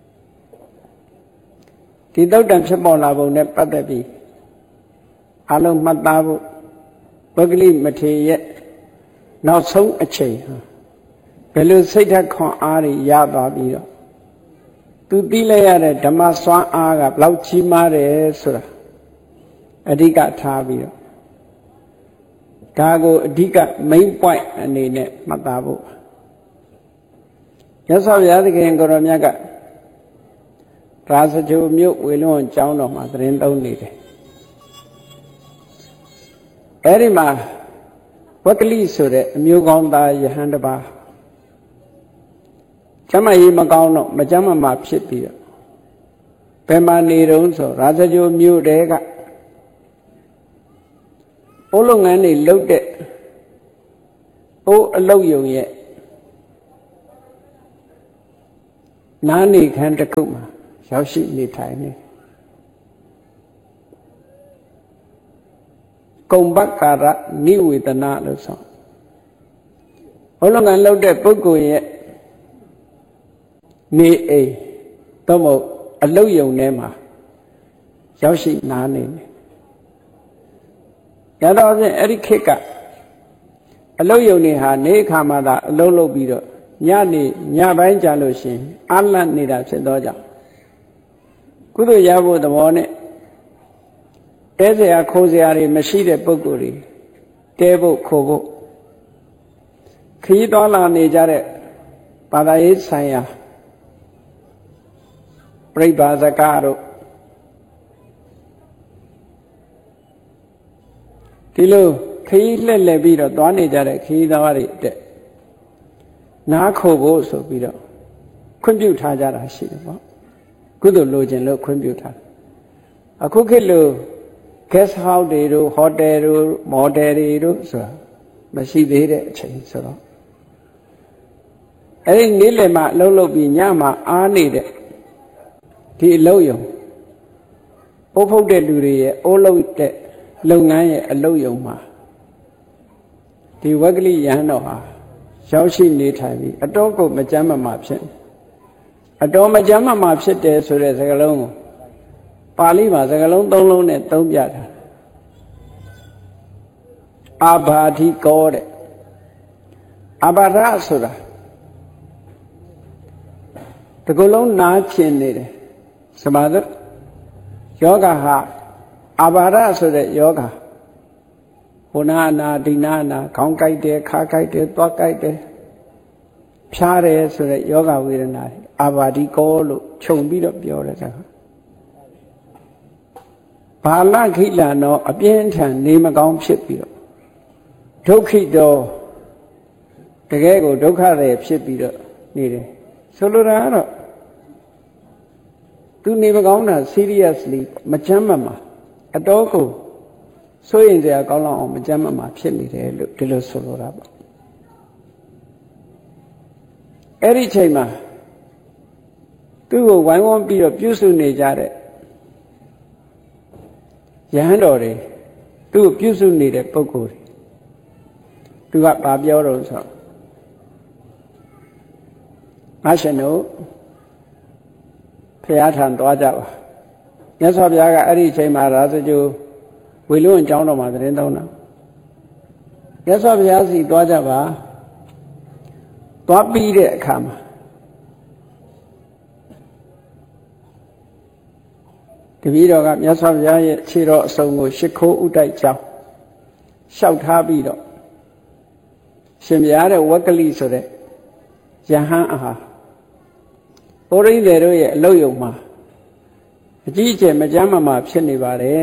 ဒီသုတ်တံဖြစ်ပေါ်လာပုံနဲ့ပတ်သက်ပြီးအလုံးမှတ်သားဖို့ဝကလိမထေရဲ့နောက်ဆုံးအချိန်ဘယ်လိုစိတ်ဓာတ်ခွန်အားတွေရသွားပြီးတော့သူသိလိုက်ရတဲ့ဓမ္မစွမ်းအားကဘယ်လောက်ကြီးမားတယ်ဆိုတာအဓိကထားပြီးတော့ဒါကိုအဓိက main point အနေနဲ့မှတ်သားဖို့ရသော်ဘုရားသခင်ကိုရောမြတ်ကရာဇဂိုမြို့ဝေလွန်ကျောင်းတော်မှာသတင်းသုံးနေတယ်အဲ့ဒီမှာဝကလိဆိုတဲ့အမျိုးကောင်းသားယဟန်တစ်ပါးကျမကြီးမကောင်းတော့မကျမမှာဖြစ်ပြီးတော့ဘယ်မှာနေတုံးဆိုရာဇဂိုမြို့တဲကဘုလုပ်ငန်းတွေလုပ်တဲ့အိုးအလုတ်ယုံရဲ့နားနေခန်းတစ်ခုမှာရောက်ရှိနေထိုင်နေကုံဘက္ကာရနိဝေဒနာလို့ဆိုဘုလုံးကလှုပ်တဲ့ပုဂ္ဂိုလ်ရဲ့နေအိမ်သို့မဟုတ်အလုတ်ယုံထဲမှာရောက်ရှိနားနေတယ်ရတော့ဖြင့်အဲ့ဒီခေတ်ကအလုတ်ယုံနေဟာနေခါမှသာအလုံးလုပ်ပြီးတော့ညနေညပိုင်းကြာလို့ရှိရင်အလတ်နေတာဖြစ်သောကြောင့်ကုသိုလ်ရဖို့သဘောနဲ့တဲစရာခိုးစရာတွေမရှိတဲ့ပုဂ္ဂိုလ်တွေတဲဖို့ခိုးဖို့ခရီးသွားလာနေကြတဲ့ဘာသာရေးဆိုင်ရာပြိပ္ပါဇကတို့ဒီလိုခရီးလှည့်လည်ပြီးတော့သွားနေကြတဲ့ခရီးသွားတွေတဲ့နားခိုဖို့ဆိုပြီးတော့ခွင့်ပြုထားကြတာရှိတယ်ပေါ့ကုသိုလ်လိုချင်လို့ခွင့်ပြုထားတယ်အခုခေတ်လို guest house တွေတို့ hotel တို့ motel တွေတို့ဆိုတာမရှိသေးတဲ့အချိန်ဆိုတော့အဲ့ဒီနေ့လယ်မှာအလုပ်လုပ်ပြီးညမှာအားနေတဲ့ဒီအလုပ်ယုံအိုးဖုတ်တဲ့လူတွေရဲ့အိုးလုပ်တဲ့လုပ်ငန်းရဲ့အလုပ်ယုံမှာဒီဝဂ္ဂလိယဟန်တော်ဟာရောက်ရှိနေထိုင်ပြီးအတော်ကိုမကြမ်းမမာဖြစ်အတော်မကြမ်းမမာဖြစ်တယ်ဆိုတဲ့စကားလုံးကိုပါဠိမှာစကားလုံးသုံးလုံးနဲ့သုံးပြတာအာဘာဓိကောတဲ့အာဘာရဆိုတာတကူလုံးနားကျင်နေတယ်စမာသယောဂဟာအာဘာရဆိုတဲ့ယောဂဟိုနာနာဒီနာနာခေါင်းကိုက်တယ်ခါကိုက်တယ်သွားကိုက်တယ်ဖြားတယ်ဆိုတဲ့ယောဂဝေဒနာတွေအာဘာဓိကောလို့ခြုံပြီးတော့ပြောတဲ့စကားဘာလခိလံတော့အပြင်းထန်နေမကောင်းဖြစ်ပြီးတော့ဒုက္ခိတော့တကယ်ကိုဒုက္ခတွေဖြစ်ပြီးတော့နေတယ်ဆိုလိုတာကတော့သူနေမကောင်းတာ seriously မချမ်းမမှာအတော်ကိုစိုးရင်စရာကောင်းလောက်အောင်မချမ်းမမှာဖြစ်နေတယ်လို့ဒီလိုဆိုလိုတာပေါ့အဲ့ဒီချိန်မှာသူ့ကိုဝိုင်းဝန်းပြီးတော့ပြုစုနေကြတဲ့ယဟန်တော်တွေသူ့ကိုပြုစုနေတဲ့ပုဂ္ဂိုလ်တွေသူကဘာပြောတော့ဆိုငါရှင်တို့ဖရာထံသွားကြပါမြတ်စွာဘုရားကအဲ့ဒီအချိန်မှာရာဇဂိုဝေလွန်းအကြောင်းတော်မှာသတင်းသုံးတာမြတ်စွာဘုရားစီသွားကြပါသွားပြီးတဲ့အခါမှာတပည့်တော်ကမြတ်စွာဘုရားရဲ့ခြေတော်အစုံကိုရှ िख ိုးဥတိုက်ကြောင်းလျှောက်ထားပြီးတော့ရှင်ဘုရားတဲ့ဝက္ကလိဆိုတဲ့ယဟန်အားဩရိန္ဒေတို့ရဲ့အလုတ်ယုံမှာအကြီးအကျယ်မကြမ်းမမာဖြစ်နေပါတယ်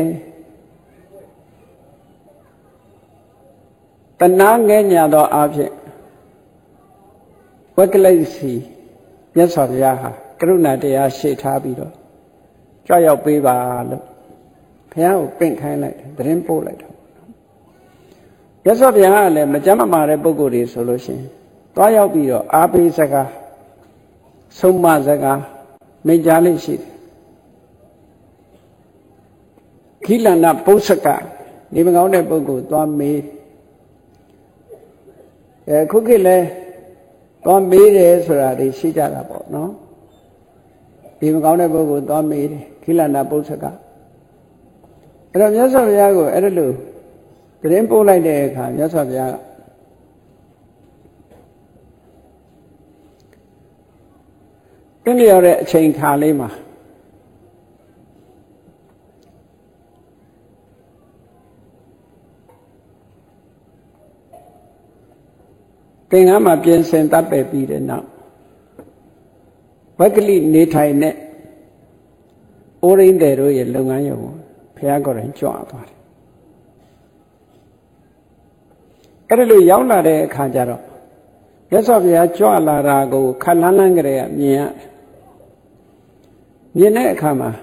တဏှာငဲ့ညာသောအဖြစ်ဝက္ကလိစီမြတ်စွာဘုရားဟာကရုဏာတရားရှေ့ထားပြီးတော့ကြွရောက်ပေးပါလို့ဘုရားကိုပင့်ခိုင်းလိုက်တယ်သတင်းပို့လိုက်တယ်မြတ်စွာဘုရားကလည်းမကြမ်းမမာတဲ့ပုဂ္ဂိုလ်တွေဆိုလို့ရှိရင်တွားရောက်ပြီးတော့အားပေးစကားဆုံးမစကားမိန့်ကြားလေးရှိတယ်ခိလန္နပု္ပ္ပစကနေမကောင်းတဲ့ပုဂ္ဂိုလ်သွားမေးအဲခုခေတ်လဲသွားမေးတယ်ဆိုတာတွေရှိကြတာပေါ့နော်ဒီမကောင်းတဲ့ပုဂ္ဂိုလ်သွားမေးတယ်ခိလန္နပု္ပ္ပစကအဲ့တော့မြတ်စွာဘုရားကိုအဲ့ဒါလို့သတင်းပို့လိုက်တဲ့အခါမြတ်စွာဘုရားကပြည့်လျော်တဲ့အချိန်ခါလေးမှာသင်္ကန်းမှာပြင်ဆင်တပ်ပယ်ပြီးတဲ့နောက်ဝက္ကလိနေထိုင်တဲ့ဩရိန္ဒေတို့ရဲ့လုပ်ငန်းရုံကိုဘုရားကိုယ်တိုင်ကြွသွားတယ်အဲ့ဒါလိုရောက်လာတဲ့အခါကျတော့မြတ်စွာဘုရားကြွလာတာကိုခက်လန်းလန်းကလေးကမြင်ရမြင်တဲ့အခါမှာ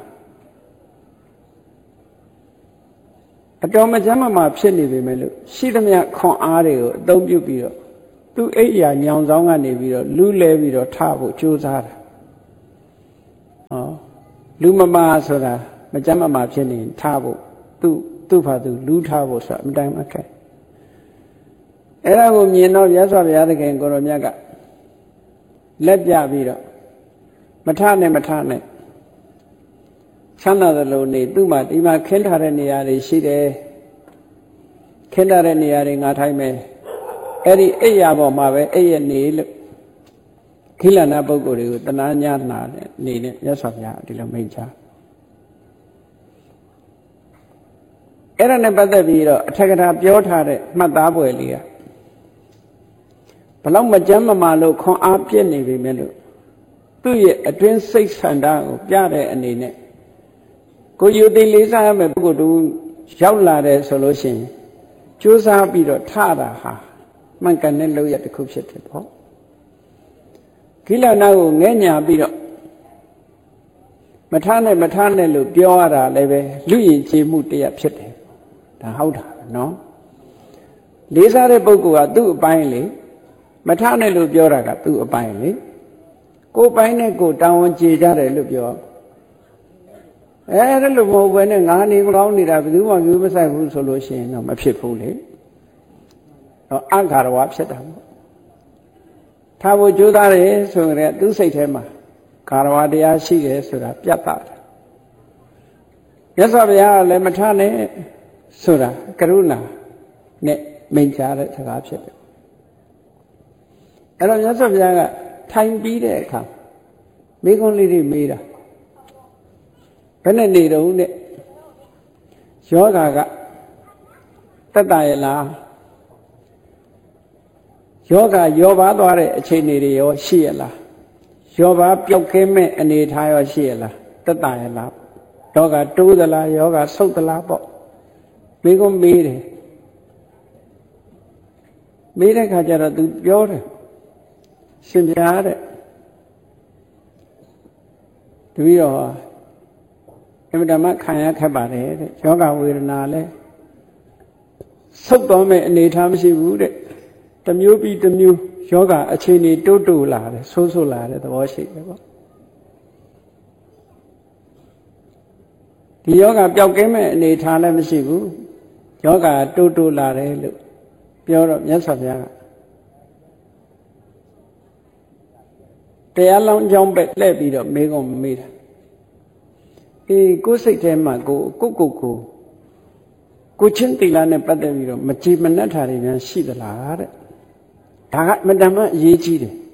အတော်မကြမ်းမမာဖြစ်နေပေမဲ့လို့ရှိသမျှခွန်အားတွေကိုအသုံးပြုပြီးတော့သူအိယာညောင်ဆောင်ကနေပြီးတော့လူးလဲပြီးတော့ထဖို့ကြိုးစားတာဟောလူမမာဆိုတာမကြမ်းမမာဖြစ်နေထဖို့သူ့သူ့ဖာသူလူးထဖို့ဆိုတာအတိုင်းမခက်အဲ့ဒါကိုမြင်တော့မြတ်စွာဘုရားသခင်ကိုရောမြတ်ကလက်ပြပြီးတော့မထနဲ့မထနဲ့ချမ်းသာသလိုနေသူ့မှာဒီမှာခင်းထားတဲ့နေရာတွေရှိတယ်ခင်းထားတဲ့နေရာတွေငါထိုင်မယ်အဲ့ဒီအိယာပေါ်မှာပဲအိရနေလို့ခိလနာပုဂ္ဂိုလ်တွေကိုတနာညာနာနဲ့နေနဲ့မြတ်စွာဘုရားဒီလိုမိန့်ချအဲ့ဒါနဲ့ပတ်သက်ပြီးတော့အထက်ကထာပြောထားတဲ့မှတ်သားပွဲလေးကဘလောက်မကြမ်းမမာလို့ခွန်အားပြည့်နေပြီမဲ့လို့သူ့ရဲ့အတွင်းစိတ်ဆန္ဒကိုပြတဲ့အနေနဲ့ကိုယူသိလေးစားရမယ်ပုဂ္ဂိုလ်တူရောက်လာတယ်ဆိုလို့ရှိရင်ကြိုးစားပြီးတော့ထတာဟာမှန်ကန်တဲ့လုပ်ရတစ်ခုဖြစ်တယ်ပေါ့ခိလနာကိုငဲ့ညာပြီးတော့မထနဲ့မထနဲ့လို့ပြောရတာလည်းပဲလူယဉ်ကျေးမှုတရားဖြစ်တယ်ဒါဟုတ်တာနော်လေးစားတဲ့ပုဂ္ဂိုလ်ကသူ့အပိုင်းလေမထနဲ့လို့ပြောတာကသူ့အပိုင်းလေကိုယ်ပိုင်းနဲ့ကိုယ်တာဝန်ကျေကြတယ်လို့ပြောအဲအဲ့လိုမဟုတ်ဘဲနဲ့ငါနေမကောင်းနေတာဘယ်သူမှမျိုးမဆိုင်ဘူးဆိုလို့ရှိရင်တော့မဖြစ်ဘူးလေတော့အဂါရဝဖြစ်တာပေါ့ထားဖို့ကြိုးစားတယ်ဆိုရင်သူ့စိတ်ထဲမှာဂါရဝတရားရှိတယ်ဆိုတာပြတ်တာမြတ်စွာဘုရားကလည်းမထနဲ့ဆိုတာကရုဏာနဲ့မိန့်ကြားတဲ့စကားဖြစ်တယ်အဲ့တော့မြတ်စွာဘုရားကထိုင်ပြီးတဲ့အခါမိဂုံးလေးတွေမေးတာဘယ်နဲ့နေတော့နဲ့ယောဂါကတက်တာရဲ့လားယောဂါယောပါသွားတဲ့အခြေအနေတွေရောရှိရလားယောပါပျောက်ကင်းမဲ့အနေထားရောရှိရလားတက်တာရဲ့လားယောဂါတိုးသလားယောဂါဆုတ်သလားပေါ့မိဂုံးမေးတယ်မေးတဲ့ခါကျတော့ तू ပြောတယ်ရှင်ပြားတဲ့တပည့်တော်အမှန်တမ်းခံရခက်ပါတယ်တဲ့ယောဂဝေဒနာလဲဆုတ်တော်မဲ့အနေထားမရှိဘူးတဲ့တမျိုးပြီးတမျိုးယောဂအခြေအနေတိုးတိုးလာတယ်ဆိုးဆိုးလာတဲ့သဘောရှိတယ်ပေါ့ဒီယောဂပျောက်ကင်းမဲ့အနေထားလည်းမရှိဘူးယောဂတိုးတိုးလာတယ်လို့ပြောတော့မြတ်စွာဘုရားကတရားလောင်းကြောင်းပဲလှည့်ပြီးတော့မေးကုန်မေးတာအေးကိုယ်စိတ်ထဲမှာကိုကိုကိုကိုကိုချင်းတိလာနဲ့ပတ်သက်ပြီးတော့မကြည်မနှက်တာတွေများရှိသလားတဲ့ဒါကအမှန်တမ်းအရေးကြီးတယ်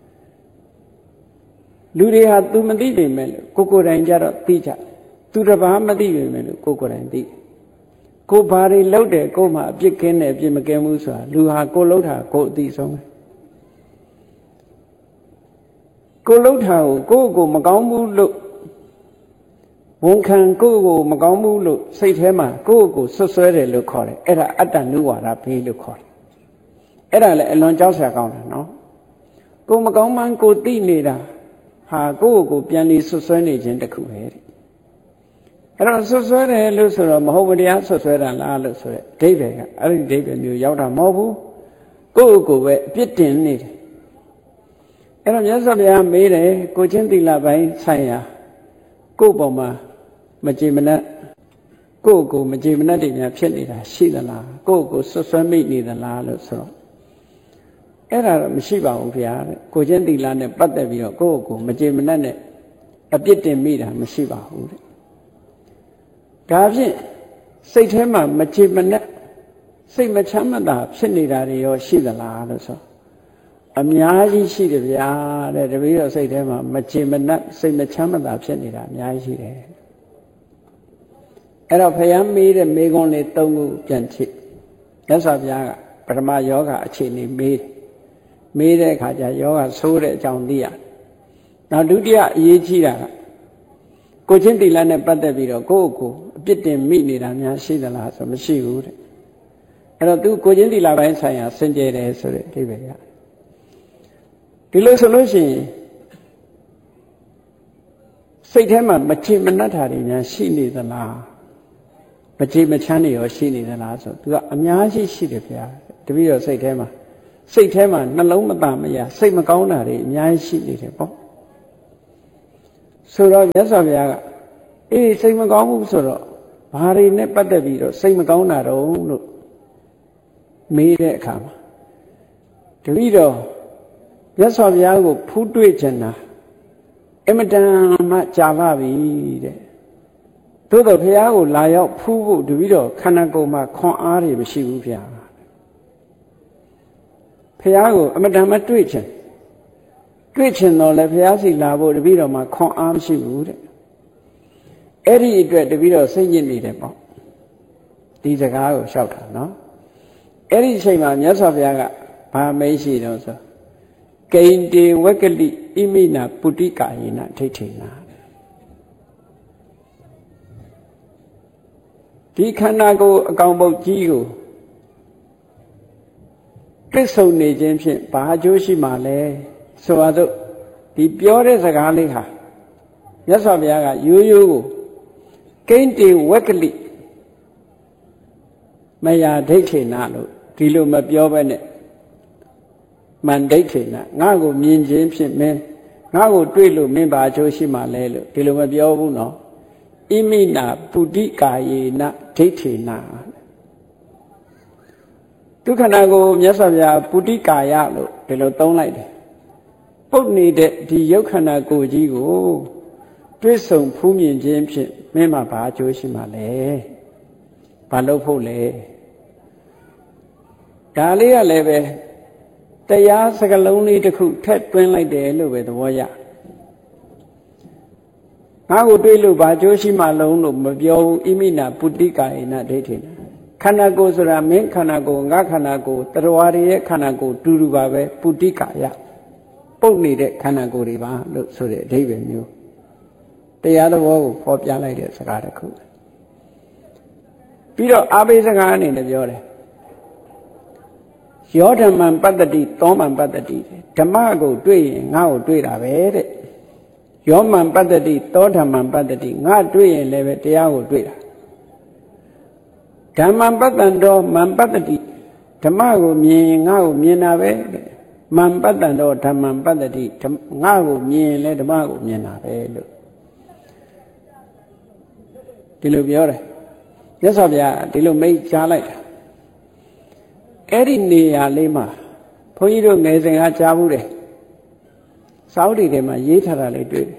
လူတွေဟာ तू မသိပေမဲ့လို့ကိုကိုယ်တိုင်ကြတော့သိကြ तू တပါးမသိပေမဲ့လို့ကိုကိုယ်တိုင်သိကိုဘာတွေလုပ်တယ်ကိုမှအပြစ်ကင်းတယ်အပြစ်မကင်းဘူးဆိုတာလူဟာကိုလှုပ်တာကိုအသိဆုံးပဲကိုလှုပ်တာကိုကိုကိုမကောင်းဘူးလို့ဝန်ခံကိုကိုမကောင်းဘူးလို့စိတ်ထဲမှာကိုကိုဆွဆွဲတယ်လို့ခေါ်တယ်အဲ့ဒါအတ္တနုဝါဒဘေးလို့ခေါ်တယ်အဲ့ဒါလည်းအလွန်ကြောက်စရာကောင်းတယ်နော်ကိုမကောင်းမှန်းကိုသိနေတာဟာကိုကိုပြန်ပြီးဆွဆွဲနေခြင်းတစ်ခုပဲတဲ့အဲ့တော့ဆွဆွဲတယ်လို့ဆိုတော့မဟုတ်မတရားဆွဆွဲတာလားလို့ဆိုရဲအဓိပ္ပာယ်ကအဲ့ဒီအဓိပ္ပာယ်မျိုးရောက်တာမဟုတ်ဘူးကိုကိုပဲအပြစ်တင်နေတယ်အဲ့တော့မြတ်စွာဘုရားမေးတယ်ကိုချင်းသီလပိုင်းဆိုင်ရာကိုပေါ်မှာမကြည်မနှက်ကိုကိုမကြည်မနှက်တွေများဖြစ်နေတာရှိသလားကိုကိုဆွဆွဲမိနေသလားလို့ဆိုတော့အဲ့ဒါတော့မရှိပါဘူးဗျာတဲ့ကိုချင်းသီလနဲ့ပတ်သက်ပြီးတော့ကိုကိုမကြည်မနှက်နဲ့အပြစ်တင်မိတာမရှိပါဘူးတဲ့ဒါဖြင့်စိတ်ထဲမှာမကြည်မနှက်စိတ်မချမ်းမသာဖြစ်နေတာတွေရောရှိသလားလို့ဆိုအများကြီးရှိတယ်ဗျာတဲ့တပည့်တော်စိတ်ထဲမှာမကြည်မနှက်စိတ်မချမ်းမသာဖြစ်နေတာအများကြီးရှိတယ်အဲ့တော့ဘုရားမေးတဲ့မေးခွန်းလေး၃ခုပြန်ကြည့်မြတ်စွာဘုရားကပထမယောဂအခြေအနေမေးမေးတဲ့အခါကျယောဂဆိုးတဲ့အကြောင်းသိရတယ်နောက်ဒုတိယအရေးကြီးတာကကိုချင်းတိလနဲ့ပတ်သက်ပြီးတော့ကိုယ့်ကိုယ်အပြစ်တင်မိနေတာများရှိသလားဆိုမရှိဘူးတဲ့အဲ့တော့သူကိုချင်းတိလပိုင်းဆိုင်ရာစင်ကြယ်တယ်ဆိုတဲ့အဓိပ္ပာယ်ရဒီလိုဆိုလို့ရှိရင်စိတ်ထဲမှာမချေမနှက်တာတွေများရှိနေသလားမချေမချမ်းတွေရောရှိနေသလားဆိုသူကအများကြီးရှိတယ်ဗျာတပည့်တော်စိတ်ထဲမှာစိတ်ထဲမှာနှလုံးမသားမရစိတ်မကောင်းတာတွေအများကြီးရှိနေတယ်ပေါ့ဆိုတော့မြတ်စွာဘုရားကအေးစိတ်မကောင်းဘူးဆိုတော့ဘာတွေနဲ့ပတ်သက်ပြီးတော့စိတ်မကောင်းတာတော့လို့မေးတဲ့အခါမှာတပည့်တော်မြတ်စွာဘုရားကိုဖူးတွေ့ချင်တာအမတန်မှကြာပါပြီတဲ့သို့တော့ဘုရားကိုလာရောက်ဖူးဖို့တပည့်တော်ခန္ဓာကိုယ်မှာခွန်အားတွေမရှိဘူးဗျာဘုရားကိုအမတန်မှတွေ့ချင်တွေ့ချင်တော့လည်းဘုရားစီလာဖို့တပည့်တော်မှာခွန်အားမရှိဘူးတဲ့အဲ့ဒီအတွက်တပည့်တော်စိတ်ညစ်နေတယ်ပေါ့ဒီစကားကိုလျှောက်တာနော်အဲ့ဒီအချိန်မှာမြတ်စွာဘုရားကဘာမေးရှိတော့ဆိုကိန္တေဝကလိဣမိနာပုတိကာယေနဒိဋ္ဌိနာဒီခန္ဓာကိုယ်အကောင်ပုတ်ကြီးကိုပြည့်စုံနေခြင်းဖြင့်ဘာအကျိုးရှိမှလဲဆိုတော့ဒီပြောတဲ့စကားလေးဟာမြတ်စွာဘုရားကရိုးရိုးကိုကိန္တေဝကလိမယာဒိဋ္ဌိနာလို့ဒီလိုမပြောဘဲနဲ့မန္ဒိဋ္ဌိနာငါ့ကိုမြင်ခြင်းဖြင့်မင်းငါ့ကိုတွေ့လို့မင်းဘာအကျိုးရှိမှလဲလို့ဒီလိုမပြောဘူးနော်ဣမိနာပုတိကာယေနဒိဋ္ဌိနာဒုက္ခနာကိုမြတ်စွာဘုရားပုတိကာယလို့ဒီလိုသုံးလိုက်တယ်ပုတ်နေတဲ့ဒီယုတ်ခန္ဓာကိုယ်ကြီးကိုတွေ့ဆုံဖူးမြင်ခြင်းဖြင့်မင်းမှာဘာအကျိုးရှိမှလဲဘာလို့ဖို့လဲဒါလေးကလည်းပဲတရားစကလုံးလေးတစ်ခုထည့်သွင်းလိုက်တယ်လို့ပဲသဘောရငါ့ကိုတွေ့လို့ဘာအကျိုးရှိမှလုံးလို့မပြောဘူးဣမိနာပုတိကာယေနဒိဋ္ဌိနာခန္ဓာကိုယ်ဆိုတာမင်းခန္ဓာကိုယ်ငါခန္ဓာကိုယ်တရဝရရဲ့ခန္ဓာကိုယ်တူတူပါပဲပုတိကာယပုတ်နေတဲ့ခန္ဓာကိုယ်တွေပါလို့ဆိုတဲ့အဓိပ္ပာယ်မျိုးတရားတော်ကိုဖော်ပြလိုက်တဲ့စကားတစ်ခုပြီးတော့အာဘိစကားအနေနဲ့ပြောတယ်ယောဓမ္မံပတ္တတိသောမံပတ္တတိဓမ္မကိုတွေ့ရင်ငါ့ကိုတွေ့တာပဲတဲ့ယောမံပတ္တတိသောဓမ္မံပတ္တတိငါတွေ့ရင်လည်းပဲတရားကိုတွေ့တာဓမ္မံပတ္တံတော်မံပတ္တတိဓမ္မကိုမြင်ရင်ငါ့ကိုမြင်တာပဲတဲ့မံပတ္တံတော်ဓမ္မံပတ္တတိငါ့ကိုမြင်ရင်လည်းဓမ္မကိုမြင်တာပဲလို့ဒီလိုပြောတယ်မြတ်စွာဘုရားဒီလိုမိတ်ကြားလိုက်တာအဲ့ဒီနေရာလေးမှာဘုန်းကြီးတို့ငယ်စဉ်ကကြားဘူးတယ်စာအုပ်တွေထဲမှာရေးထားတာလေးတွေ့တယ်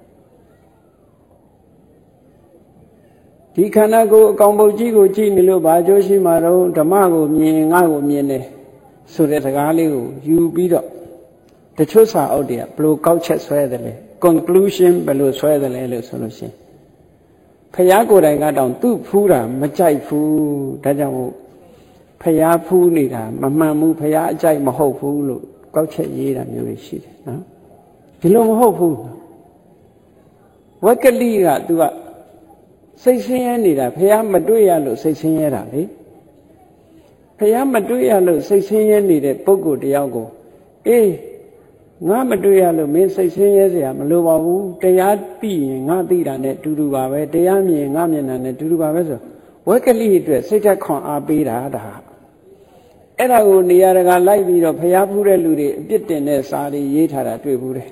ဒီခန္ဓာကိုယ်အကောင်ပုတ်ကြီးကိုကြည့်နေလို့ဘာအကျိုးရှိမှာတော့ဓမ္မကိုမြင်ငါ့ကိုမြင်တယ်ဆိုတဲ့စကားလေးကိုယူပြီးတော့တချို့စာအုပ်တွေကဘယ်လိုကောက်ချက်ဆွဲတယ်လဲ conclusion ဘယ်လိုဆွဲတယ်လဲလို့ဆိုလို့ရှိရင်ဖယားကိုယ်တိုင်ကတောင်သူ့ဖူးတာမကြိုက်ဘူးဒါကြောင့်မို့ဖယားဖူးနေတာမမှန်ဘူးဖယားအကြိုက်မဟုတ်ဘူးလို့ကောက်ချက်ရေးတာမျိုးတွေရှိတယ်နော်ဒီလိုမဟုတ်ဘူးဝက်ကလိက तू ကစိတ်ဆင်းရဲနေတာဖယားမတွေ့ရလို့စိတ်ဆင်းရဲတာလေဖယားမတွေ့ရလို့စိတ်ဆင်းရဲနေတဲ့ပုဂ္ဂိုလ်တယောက်ကိုအေးငါမတွေ့ရလို့မင်းစိတ်ဆင်းရဲเสียမလိုပါဘူးတရားသိရင်ငါသိတာနဲ့တူတူပါပဲတရားမြင်ငါမြင်တာနဲ့တူတူပါပဲဆိုဝက်ကလိအတွက်စိတ်သက်ခွန်အားပေးတာဒါအဲ့ဒါကိုနေရာတကာလိုက်ပြီးတော့ဖျားဖူးတဲ့လူတွေအပြစ်တင်တဲ့စာတွေရေးထားတာတွေ့ဘူးတယ်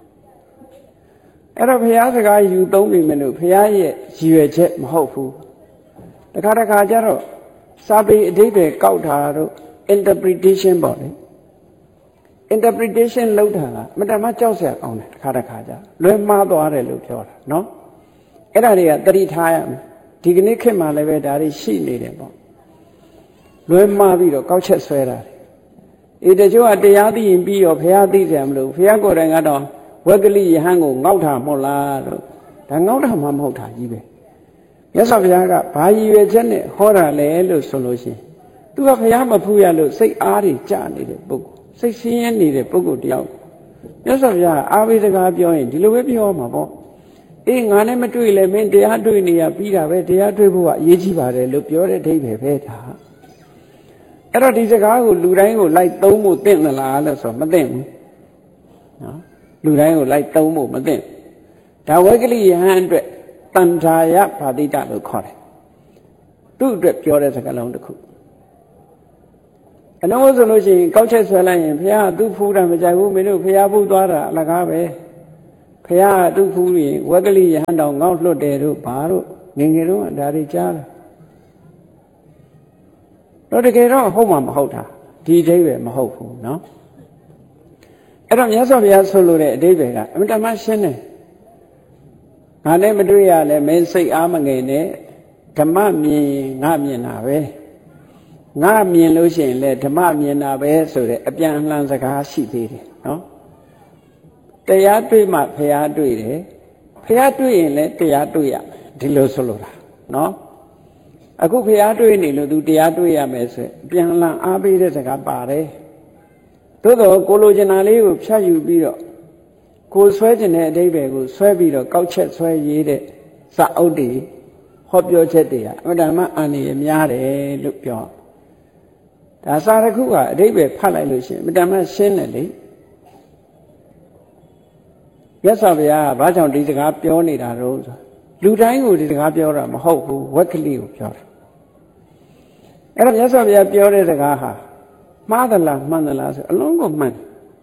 အဲ့တော့ဖျားစကားယူသုံးပြီမလို့ဖျားရဲ့ရည်ရွယ်ချက်မဟုတ်ဘူးတခါတခါကျတော့စာပေအဓိပ္ပာယ်ကောက်တာတို့ interpretation ပေါ့လေinterpretation လောက်တာကမတမကြောက်စရာကောင်းတယ်တစ်ခါတစ်ခါကြာလွဲမှားသွားတယ်လို့ပြောတာနော်အဲ့ဒါတွေကသတိထားရမယ်ဒီကနေ့ခေတ်မှာလည်းပဲဒါတွေရှိနေတယ်ပေါ့လွဲမှားပြီးတော့ကောက်ချက်ဆွဲတာအေးတချို့ကတရားသိရင်ပြီးတော့ဘုရားသိကြမလို့ဘုရားကိုယ်တိုင်ကတော့ဝက်ကလိယဟန်ကိုငေါက်တာမဟုတ်လားတော့ဒါငေါက်တာမှမဟုတ်တာကြီးပဲမြတ်စွာဘုရားကဘာရည်ရွယ်ချက်နဲ့ဟောတာလဲလို့ဆိုလို့ရှိရင်သူကဘုရားမဖူးရလို့စိတ်အားတွေကျနေတဲ့ပုဂ္ဂိုလ်စိတ်ဆင်းရဲနေတဲ့ပုဂ္ဂိုလ်တယောက်မြတ်စွာဘုရားအာဘိစကားပြောရင်ဒီလိုပဲပြောမှာပေါ့အေးငါနဲ့မတွေ့လဲမင်းတရားတွေ့နေရပြီးတာပဲတရားတွေ့ဖို့ကအရေးကြီးပါတယ်လို့ပြောတဲ့အဓိပ္ပာယ်ပဲဒါအဲ့တော့ဒီစကားကိုလူတိုင်းကိုလိုက်သုံးဖို့သင့်သလားလို့ဆိုမသင့်ဘူးနော်လူတိုင်းကိုလိုက်သုံးဖို့မသင့်ဒါဝက်ကလိယဟန်အတွက်တဏ္ဍာယဘာတိတလို့ခေါ်တယ်သူ့အတွက်ပြောတဲ့စကားလုံးတစ်ခုအလုံးစုံလို့ရှိရင်ကောက်ချက်ဆွဲလိုက်ရင်ဘုရားကသူ့ဖူးတာမကြိုက်ဘူးမင်းတို့ဘုရားဖူးသွားတာအလကားပဲဘုရားကသူ့ဖူးရင်ဝက်ကလိယဟန်တော်ငေါ့လွတ်တယ်တို့ဘာတို့ငငယ်တော့ဒါတွေကြားတယ်တော့တကယ်တော့ဟုတ်မှာမဟုတ်တာဒီအဓိပ္ပာယ်မဟုတ်ဘူးเนาะအဲ့တော့မြတ်စွာဘုရားဆိုလိုတဲ့အဓိပ္ပာယ်ကအမှန်တမ်းရှင်းတယ်ငါလည်းမတွေ့ရလဲမင်းစိတ်အားမငယ်နဲ့ဓမ္မမြင်ငါမြင်တာပဲငါမြင်လို့ရှိရင်လေဓမ္မမြင်တာပဲဆိုတဲ့အပြန်အလှန်စကားရှိသေးတယ်နော်တရားတွေ့မှဘုရားတွေ့တယ်ဘုရားတွေ့ရင်လည်းတရားတွေ့ရဒီလိုဆိုလိုတာနော်အခုဘုရားတွေ့နေလို့ तू တရားတွေ့ရမယ်ဆိုအပြန်အလှန်အားပေးတဲ့စကားပါတယ်သို့တော့ကိုလိုချင်တာလေးကိုဖြတ်ယူပြီးတော့ကိုဆွဲကျင်တဲ့အဓိပ္ပာယ်ကိုဆွဲပြီးတော့ကောက်ချက်ဆွဲရေးတဲ့စာအုပ်တွေဟောပြောချက်တွေကအမှန်တမ်းအန္တရာယ်များတယ်လို့ပြောဒါစာတစ်ခုကအဓိပ္ပာယ်ဖတ်လိုက်လို့ရှိရင်အမှန်တမ်းရှင်းတယ်လေမြတ်စွာဘုရားကဘာကြောင့်ဒီစကားပြောနေတာတော့ဆိုလူတိုင်းကိုဒီစကားပြောတာမဟုတ်ဘူးဝက်ကလေးကိုပြောတာအဲ့တော့မြတ်စွာဘုရားပြောတဲ့စကားဟာမှားသလားမှန်သလားဆိုအလုံးကိုမှန်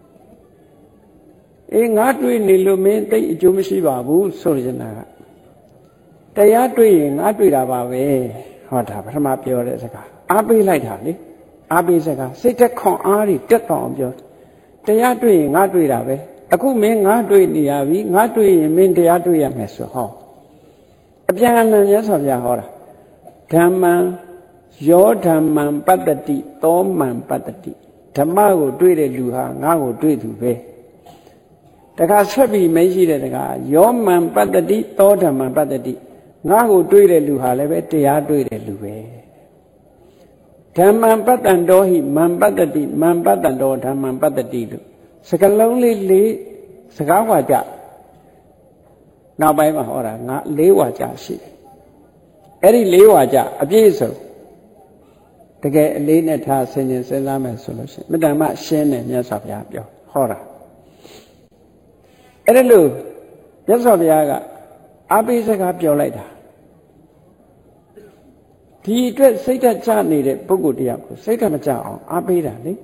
အေးငါတွေ့နေလို့မင်းသိအကျိုးမရှိပါဘူးဆိုရနေတာကတရားတွေ့ရင်ငါတွေ့တာပါပဲဟောတာပထမပြောတဲ့စကားအားပေးလိုက်တာလေအားပေးစကားစိတ်သက်ခွန်အားတွေတက်တော်အောင်ပြောတရားတွေ့ရင်ငါတွေ့တာပဲအခုမင်းငါတွေ့နေရပြီငါတွေ့ရင်မင်းတရားတွေ့ရမယ်ဆိုဟောအပြန်အလှန်မြတ်စွာဘုရားဟောတာဓမ္မံယောဓမ္မံပတ္တတိသောမံပတ္တတိဓမ္မကိုတွေ့တဲ့လူဟာငါ့ကိုတွေ့သူပဲတခါဆက်ပြီးမရှိတဲ့တခါယောမံပတ္တတိသောဓမ္မံပတ္တတိငါ့ကိုတွေ့တဲ့လူဟာလည်းပဲတရားတွေ့တဲ့လူပဲဓမ္မံပတ္တံတော်ဟိမံပတ္တတိမံပတ္တံတော်ဓမ္မံပတ္တတိလို့စကလုံးလေးလေးစကားဝါကြနောက်ပိုင်းမှာဟောတာငါလေးဝါကြရှိတယ်အဲ့ဒီလေးဝါကြအပြည့်စုံတကယ်အလေးနဲ့ထားဆင်ခြင်စဉ်းစားမယ်ဆိုလို့ရှိရင်မေတ္တာမရှင်းတယ်မြတ်စွာဘုရားပြောဟောတာအဲ့ဒါလို့မြတ်စွာဘုရားကအားပေးစကားပြောလိုက်တာဒီအတွက်စိတ်ဓာတ်ကျနေတဲ့ပုဂ္ဂိုလ်တရားကိုစိတ်ဓာတ်မကျအောင်အားပေးတာလေ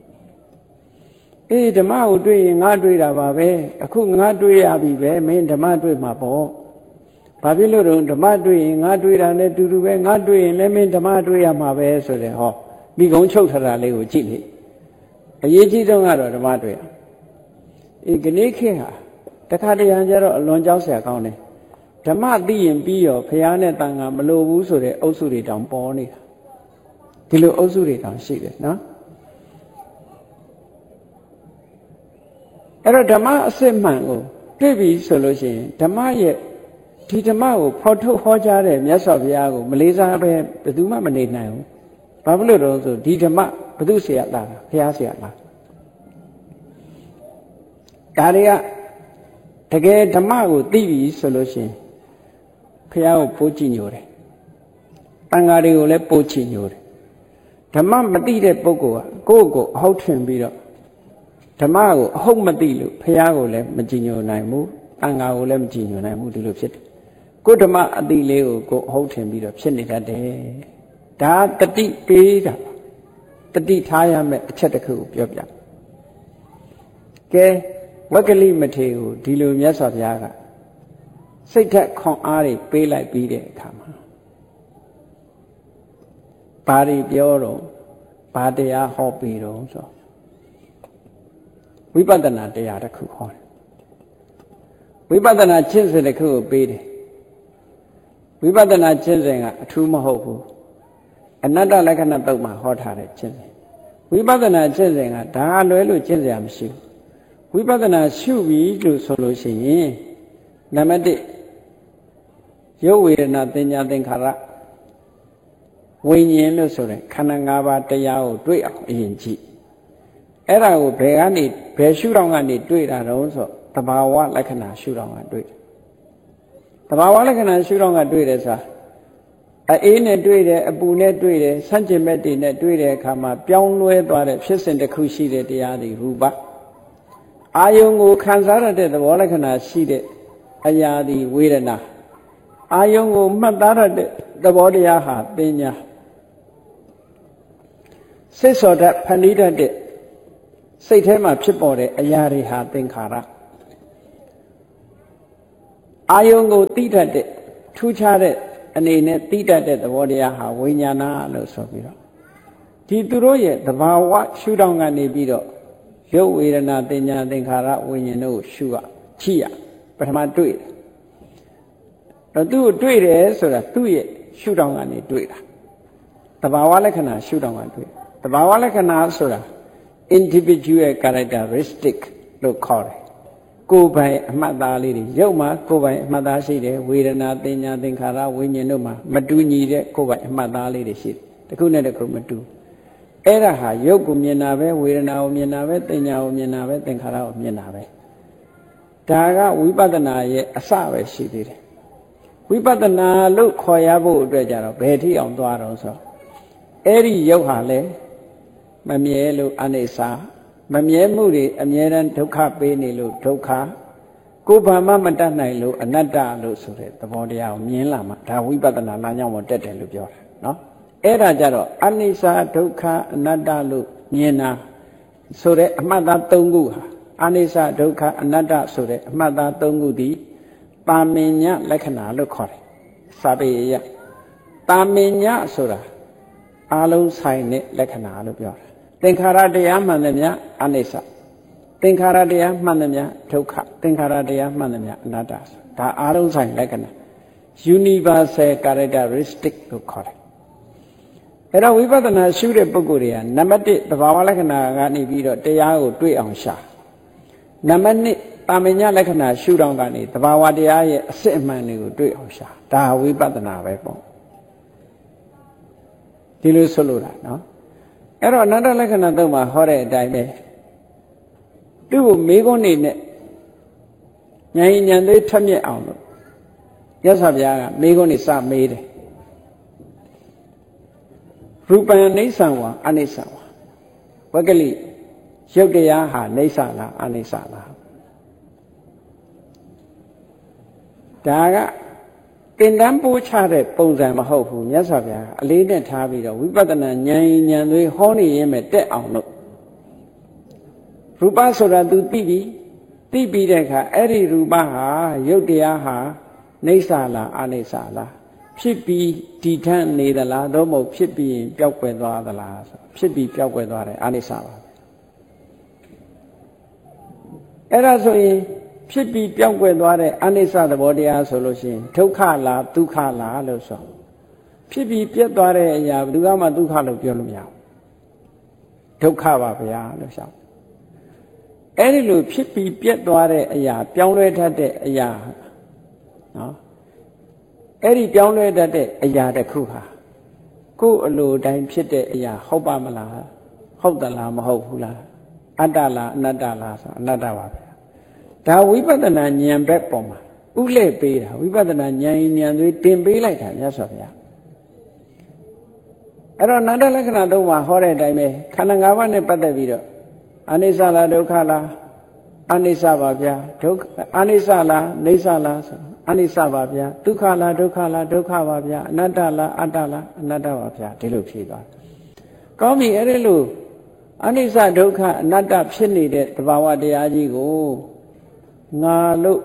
အေးဓမ္မကိုတွေ့ရင်ငါတွေ့တာပါပဲအခုငါတွေ့ရပြီပဲမင်းဓမ္မတွေ့မှာပေါ့ဘာဖြစ်လို့တော့ဓမ္မတွေ့ရင်ငါတွေ့တာနဲ့တူတူပဲငါတွေ့ရင်လည်းမင်းဓမ္မတွေ့ရမှာပဲဆိုတဲ့ဟောမိကုံချုပ်ထတာလေးကိုကြည့်လေအရေးကြီးဆုံးကတော့ဓမ္မတွေ့ရအေးခဏခေတ်ဟာတခါတရံကျတော့အလွန်ကြောက်เสียကောင်းတယ်ဓမ္မသိရင်ပြီးရောဘုရားနဲ့တန်ခါမလိုဘူးဆိုတဲ့အုပ်စုတွေတောင်ပေါ်နေတာဒီလိုအုပ်စုတွေတောင်ရှိတယ်နော်အဲ့တော့ဓမ္မအစစ်မှန်ကိုတွေ့ပြီဆိုလို့ရှိရင်ဓမ္မရဲ့ဒီဓမ္မကိုဖော်ထုတ်ဟောကြားတဲ့မြတ်စွာဘုရားကိုမလေးစားပဲဘယ်သူမှမနေနိုင်ဘူးဘာဖြစ်လို့တော့ဆိုဒီဓမ္မဘုသူဆရာလာတာဘုရားဆရာလာဒါတွေကတကယ်ဓမ္မကိုသိပြီဆိုလို့ရှိရင်ဘုရားကိုပိုးကြည့်ညိုတယ်တန်ဃာတွေကိုလည်းပိုးချညိုတယ်ဓမ္မမသိတဲ့ပုဂ္ဂိုလ်ကကိုယ့်ကိုအဟုတ်ထွင်ပြီးတော့ဓမ္မကိုအဟုတ်မသိလို့ဘုရားကိုလည်းမကြည်ညိုနိုင်ဘူးတန်ဃာကိုလည်းမကြည်ညိုနိုင်ဘူးဒီလိုဖြစ်တယ်ကိုယ်ဓမ္မအတိလေးကိုကိုယ်အဟုတ်ထွင်ပြီးတော့ဖြစ်နေတတ်တယ်ဒါတတိပေးတာတတိထားရမယ့်အချက်တစ်ခုကိုပြောပြကဲဝက္ကလိမထေရကိုဒီလိုမြတ်စွာဘုရားကစိတ်ထက်ခွန်အားတွေပေးလိုက်ပြီးတဲ့အခါမှာဘာတွေပြောတော့ဘာတရားဟောပြီးတော့ဆိုဝိပဿနာတရားတစ်ခုဟောတယ်ဝိပဿနာကျင့်စဉ်တစ်ခုကိုပေးတယ်ဝိပဿနာကျင့်စဉ်ကအထူးမဟုတ်ဘူးအနတ္တလက္ခဏာတုတ်မှာဟောထားတဲ့ကျင့်စဉ်ဝိပဿနာကျင့်စဉ်ကဒါလွဲလို့ကျင့်စရာမရှိဘူးဝိပဿနာရှုပြီလို့ဆိုလို့ရှိရင်နံပါတ်တစ်ရုပ်ဝေဒနာသင်ညာသင်္ခါရဝိညာဉ်လို့ဆိုတဲ့ခန္ဓာ၅ပါးတရားကိုတွေ့အောင်အရင်ကြည့်အဲ့ဒါကိုဘယ်ကနေဘယ်ရှုထောင့်ကနေတွေ့တာတော့ဆိုသဘာဝလက္ခဏာရှုထောင့်ကတွေ့တယ်သဘာဝလက္ခဏာရှုထောင့်ကတွေ့တယ်ဆိုတာအေးနဲ့တွေ့တယ်အပူနဲ့တွေ့တယ်ဆန့်ကျင်ဘက်တွေနဲ့တွေ့တဲ့အခါမှာပြောင်းလဲသွားတဲ့ဖြစ်စဉ်တစ်ခုရှိတဲ့တရားတွေရူပအာယုံကိုခံစားရတဲ့သဘောလက္ခဏာရှိတဲ့အရာဒီဝေဒနာအာယုံကိုမှတ်သားရတဲ့သဘောတရားဟာပညာစိတ်စောတတ်ဖန်တီးတတ်တဲ့စိတ်ထဲမှာဖြစ်ပေါ်တဲ့အရာတွေဟာသင်္ခါရအာယုံကိုသိတတ်တဲ့ထူးခြားတဲ့အနေနဲ့သိတတ်တဲ့သဘောတရားဟာဝိညာဏလို့ဆိုပြီးတော့ဒီသူတို့ရဲ့သဘာဝရှုထောင့်ကနေပြီးတော့ရုပ်ဝေဒနာသင်ညာသင်္ခါရဝိညာဉ်တို့ကိုရှုရချိရပထမတွေ့တယ်တော့သူ့ကိုတွေ့တယ်ဆိုတာသူ့ရဲ့ရှုထောင့်ကနေတွေ့တာသဘာဝလက္ခဏာရှုထောင့်ကတွေ့သဘာဝလက္ခဏာဆိုတာ individual characteristic လို့ခေါ်တယ်ကိုယ်ပိုင်အမှတ်သားလေးတွေရုပ်မှာကိုယ်ပိုင်အမှတ်သားရှိတယ်ဝေဒနာသင်ညာသင်္ခါရဝိညာဉ်တို့မှာမတူညီတဲ့ကိုယ်ပိုင်အမှတ်သားလေးတွေရှိတယ်တစ်ခုနဲ့တစ်ခုမတူအဲ့ဒါဟာရုပ်ကိုမြင်တာပဲဝေဒနာကိုမြင်တာပဲသင်ညာကိုမြင်တာပဲသင်္ခါရကိုမြင်တာပဲဒါကဝိပဿနာရဲ့အစပဲရှိသေးတယ်ဝိပဿနာလို့ခေါ်ရဖို့အတွက်ကြတော့ဘယ်ထိအောင်သွားတော့ဆိုအဲ့ဒီရုပ်ဟာလေမမြဲလို့အနိစ္စမမြဲမှုတွေအမြဲတမ်းဒုက္ခပေးနေလို့ဒုက္ခကိုယ်ဘာမှမတတ်နိုင်လို့အနတ္တလို့ဆိုတဲ့သဘောတရားကိုမြင်လာမှဒါဝိပဿနာလမ်းကြောင်းပေါ်တက်တယ်လို့ပြောတာနော်အဲ့ဒါကြတော့အနိစ္စဒုက္ခအနတ္တလို့မြင်တာဆိုတဲ့အမှတ်သား၃ခုဟာအနိစ္စဒုက္ခအနတ္တဆိုတဲ့အမှတ်သား၃ခုဒီတာမင်ညလက္ခဏာလို့ခေါ်တယ်စာပေရတာမင်ညဆိုတာအလုံးဆိုင်တဲ့လက္ခဏာလို့ပြောတာသင်္ခါရတရားမှန်တယ်များအနိစ္စသင်္ခါရတရားမှန်တယ်များဒုက္ခသင်္ခါရတရားမှန်တယ်များအနတ္တဒါအလုံးဆိုင်လက္ခဏာ universal characteristic လို့ခေါ်တယ်အဲ့တော့ဝိပဿနာရှုတဲ့ပုဂ္ဂိုလ်တွေကနံပါတ်၁သဘာဝလက္ခဏာကနေပြီးတော့တရားကိုတွေ့အောင်ရှာနံပါတ်၂တာမညလက္ခဏာရှုထောင့်ကနေသဘာဝတရားရဲ့အစစ်အမှန်တွေကိုတွေ့အောင်ရှာဒါဝိပဿနာပဲပေါ့ဒီလိုဆိုလို့တာနော်အဲ့တော့အနတ္တလက္ခဏာသုံးမှာဟောတဲ့အတိုင်းပဲသူ့ကိုမေးခွန်းနေနဲ့ဉာဏ်ဉာဏ်သေးထက်မြက်အောင်လို့ရသော်ဗျာကမေးခွန်းနေစမေးတယ်ရူပံအိဋ္ဌံဝါအနိစ္စဝါဝဂ္ဂလိရုပ်တရားဟာအိဋ္ဌလားအနိစ္စလားဒါကတင်တန်းပိုးချတဲ့ပုံစံမဟုတ်ဘူးမြတ်စွာဘုရားအလေးနဲ့ထားပြီးတော့ဝိပဿနာဉာဏ်ဉာဏ်တွေဟောနေရင်ပဲတက်အောင်လို့ရူပဆိုတာ तू သိပြီသိပြီးတဲ့အခါအဲ့ဒီရူပဟာရုပ်တရားဟာအိဋ္ဌလားအနိစ္စလားဖြစ်ပြီးဒီထန့်နေသလားသို့မဟုတ်ဖြစ်ပြီးရင်ပျောက်ကွယ်သွားသလားဆိုဖြစ်ပြီးပျောက်ကွယ်သွားတယ်အနိစ္စပါပဲအဲ့ဒါဆိုရင်ဖြစ်ပြီးပျောက်ကွယ်သွားတဲ့အနိစ္စသဘောတရားဆိုလို့ရှိရင်ဒုက္ခလားဒုက္ခလားလို့ဆိုဖြစ်ပြီးပြတ်သွားတဲ့အရာဘယ်သူမှဒုက္ခလို့ပြောလို့မရဘူးဒုက္ခပါဗျာလို့ရှောက်အဲ့ဒီလိုဖြစ်ပြီးပြတ်သွားတဲ့အရာပြောင်းလဲတတ်တဲ့အရာနော်အဲ့ဒီပြောင်းလဲတတ်တဲ့အရာတစ်ခုဟာကိုယ်အလိုတိုင်းဖြစ်တဲ့အရာဟုတ်ပါမလားဟုတ်သလားမဟုတ်ဘူးလားအတ္တလားအနတ္တလားဆိုအနတ္တပါပဲဒါဝိပဿနာဉာဏ်ဘက်ပေါ်မှာဥလဲ့ပေးတာဝိပဿနာဉာဏ်ဉာဏ်တွေတင်ပေးလိုက်တာမြတ်စွာဘုရားအဲ့တော့နန္ဒလက္ခဏာသုံးပါဟောတဲ့အတိုင်းပဲခန္ဓာ၅ပါးနဲ့ပတ်သက်ပြီးတော့အနိစ္စလားဒုက္ခလားအနိစ္စပါဗျာဒုက္ခအနိစ္စလားအိဋ္ဌလားဆိုအနိစ္စပါဗျာဒုက္ခလားဒုက္ခလားဒုက္ခပါဗျာအနတ္တလားအတ္တလားအနတ္တပါဗျာဒီလိုဖြေသွားကောင်းပြီအဲ့ဒီလိုအနိစ္စဒုက္ခအနတ္တဖြစ်နေတဲ့သဘာဝတရားကြီးကိုငါလို့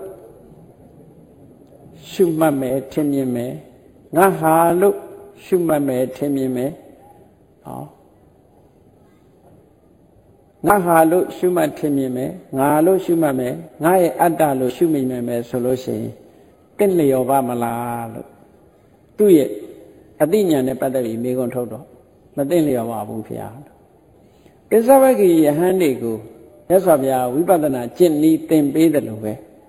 ရှုမှတ်မယ်ထင်မြင်မယ်ငါဟာလို့ရှုမှတ်မယ်ထင်မြင်မယ်ဟောငါဟာလို့ရှုမှတ်ထင်မြင်မယ်ငါလို့ရှုမှတ်မယ်ငါရဲ့အတ္တလို့ရှုမိမယ်မယ်ဆိုလို့ရှိရင်တင့်လျော်ပါမလားလို့သူ့ရဲ့အသိဉာဏ်နဲ့ပတ်သက်ပြီးမေးခွန်းထုတ်တော့မတင့်လျော်ပါဘူးဖေ။ပိဿဝဂ္ဂိယဟန်တွေကိုမြတ်စွာဘုရားဝိပဿနာကျင့်နည်းသင်ပေးတယ်လို့ပဲ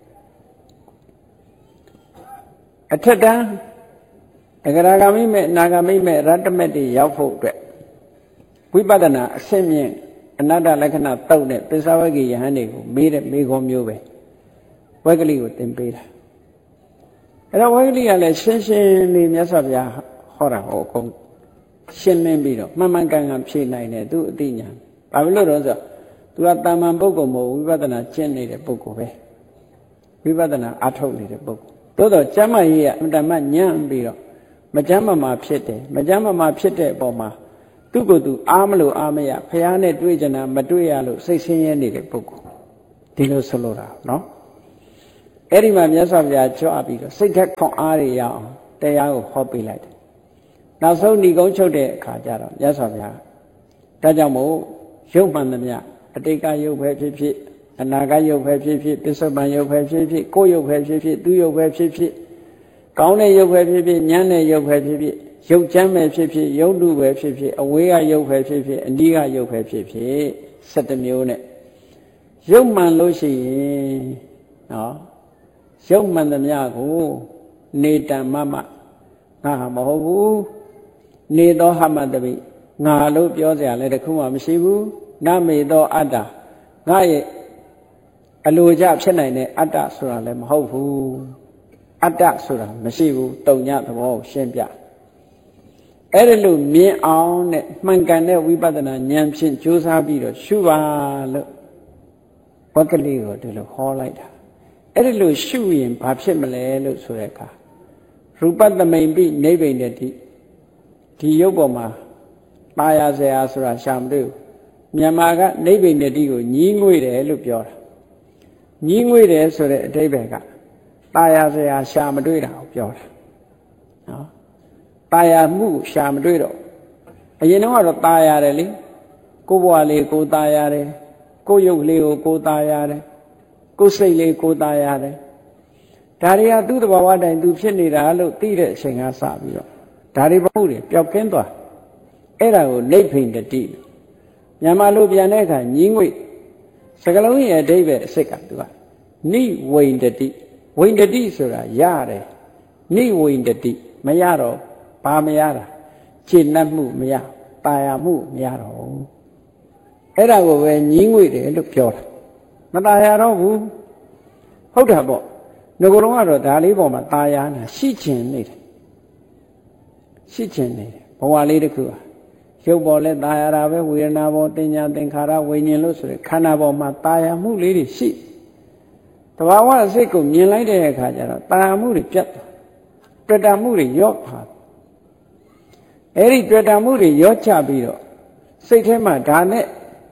အထက်တန်းအဂရဂမိမဲ့အနာဂမိမဲ့ရတ္တမက်တွေရောက်ဖို့အတွက်ဝိပဿနာအဆင့်မြင့်အနတ္တလက္ခဏာတောက်တဲ့ပိဿဝဂ္ဂိယဟန်တွေကိုမေးတဲ့မေးခွန်းမျိုးပဲဝဂ္ဂလိကိုသင်ပေးတာအဲ့တော့ဝဂ္ဂလိကလည်းရှင်းရှင်းလေးမြတ်စွာဘုရားဟောတာဟောအကုန်ရှင်းလင်းပြီးတော့မှန်မှန်ကန်ကန်ဖြေနိုင်တယ်သူအသိဉာဏ်ဘာဖြစ်လို့လဲဆိုတော့သူကတာမန်ပုဂ္ဂိုလ်မဟုတ်ဝိပဿနာကျင့်နေတဲ့ပုဂ္ဂိုလ်ပဲဝိပဿနာအားထုတ်နေတဲ့ပုဂ္ဂိုလ်သို့တော့ကျမ်းမာရေးကအမှန်တမ်းညံ့ပြီးတော့မကျမ်းမာမှာဖြစ်တယ်မကျမ်းမာမှာဖြစ်တဲ့အပေါ်မှာသူ့ကိုယ်သူအားမလို့အားမရဖះနဲ့တွေ့ကြတာမတွေ့ရလို့စိတ်ဆင်းရဲနေတဲ့ပုဂ္ဂိုလ်ဒီလိုဆိုလိုတာနော်အဲ့ဒီမှာမြတ်စွာဘုရားကြွပြီးတော့စိတ်ထက်ခွန်အားတွေရအောင်တရားကိုဟောပေးလိုက်တယ်နောက်ဆုံးဏီကုံးချုပ်တဲ့အခါကျတော့မြတ်စွာဘုရားဒါကြောင့်မို့ရုပ်မှန်သမျှအတိတ်ကရုပ်ပဲဖြစ်ဖြစ်အနာဂတ်ရုပ်ပဲဖြစ်ဖြစ်ပစ္စုပန်ရုပ်ပဲဖြစ်ဖြစ်ကိုယ်ရုပ်ပဲဖြစ်ဖြစ်သူရုပ်ပဲဖြစ်ဖြစ်ကောင်းတဲ့ရုပ်ပဲဖြစ်ဖြစ်ညံ့တဲ့ရုပ်ပဲဖြစ်ဖြစ်ရုပ်ချမ်းပဲဖြစ်ဖြစ်ရုပ်တုပဲဖြစ်ဖြစ်အဝေးကရုပ်ပဲဖြစ်ဖြစ်အနီးကရုပ်ပဲဖြစ်ဖြစ်ဆယ်တစ်မျိုးနဲ့ရုပ်မှန်လို့ရှိရင်နော်ရုပ်မှန်သမျှကိုနေတံမမငါဟာမဟုတ်ဘူးနေသောဟမတပိငါလို့ပြောစရာလည်းတခုမှမရှိဘူးနမေသောအတ္တငါရဲ့အလိုကြဖြစ်နိုင်တဲ့အတ္တဆိုတာလည်းမဟုတ်ဘူးအတ္တဆိုတာမရှိဘူးတုံညသဘောကိုရှင်းပြအဲ့ဒါလို့မြင်အောင်နဲ့မှန်ကန်တဲ့ဝိပဿနာဉာဏ်ဖြင့်ကြိုးစားပြီးတော့ရှုပါလို့ဝက်ကလေးကိုဒီလိုဟောလိုက်တာအဲ့ဒါလို့ရှုရင်ဘာဖြစ်မလဲလို့ဆိုတဲ့အခါရူပသမိန်ပိနိဗ္ဗိန္ဒတိဒီရုပ်ပေါ်မှာပါရစရာဆိုတာရှာမတွေ့ဘူးမြန်မာကနိဗ္ဗိန္ဒတိကိုညီးငွေ့တယ်လို့ပြောတာညီးငွေ့တယ်ဆိုတဲ့အဓိပ္ပာယ်ကပါရစရာရှာမတွေ့တာကိုပြောတာနော်ပါရမှုရှာမတွေ့တော့အရင်တော့ကတော့ပါရတယ်လေကိုယ်ဘဝလေးကိုယ်ตายရတယ်ကိုယ်ရုပ်လေးကိုကိုယ်ตายရတယ်ကိုယ်စိတ်လေးကိုယ်ตายရတယ်ဒါတွေကသူ့တဘာဝတိုင်းသူဖြစ်နေတာလို့သိတဲ့အချိန်ကစပြီးတော့ဒါတွေဘုတွေပျောက်ကင်းသွားအဲ့ဒါကိုနိဗ္ဗိန္ဒတိမြန်မာလိုပြန်တဲ့အခါညီးငွေ့စကလုံးရဲ့အဓိပ္ပာယ်အစစ်ကသူကနိဝိန္ဒတိဝိန္ဒတိဆိုတာရတယ်နိဝိန္ဒတိမရတော့ဘာမရတာခြေနှက်မှုမရตายမှုမရတော့အဲ့ဒါကိုပဲညီးငွေ့တယ်လို့ပြောတာမตายရတော့ဘူးဟုတ်တာပေါ့ငကိုယ်တော်ကတော့ဒါလေးပေါ်မှာตายရနာရှိချင်နေတယ်ရှိချင်နေတယ်ဘဝလေးတစ်ခုဟာရုပ်ပေါ်လဲตายရတာပဲဝေဒနာပေါ်တင်ညာသင်္ခါရဝိညာဉ်လို့ဆိုရယ်ခန္ဓာပေါ်မှာตายရမှုလေးတွေရှိတဘာဝစိတ်ကိုမြင်လိုက်တဲ့အခါကျတော့ตายရမှုတွေပြတ်သွားတွေ့တာမှုတွေရော့သွားအဲ့ဒီတွေ့တာမှုတွေရော့ချပြီးတော့စိတ်ထဲမှာဒါနဲ့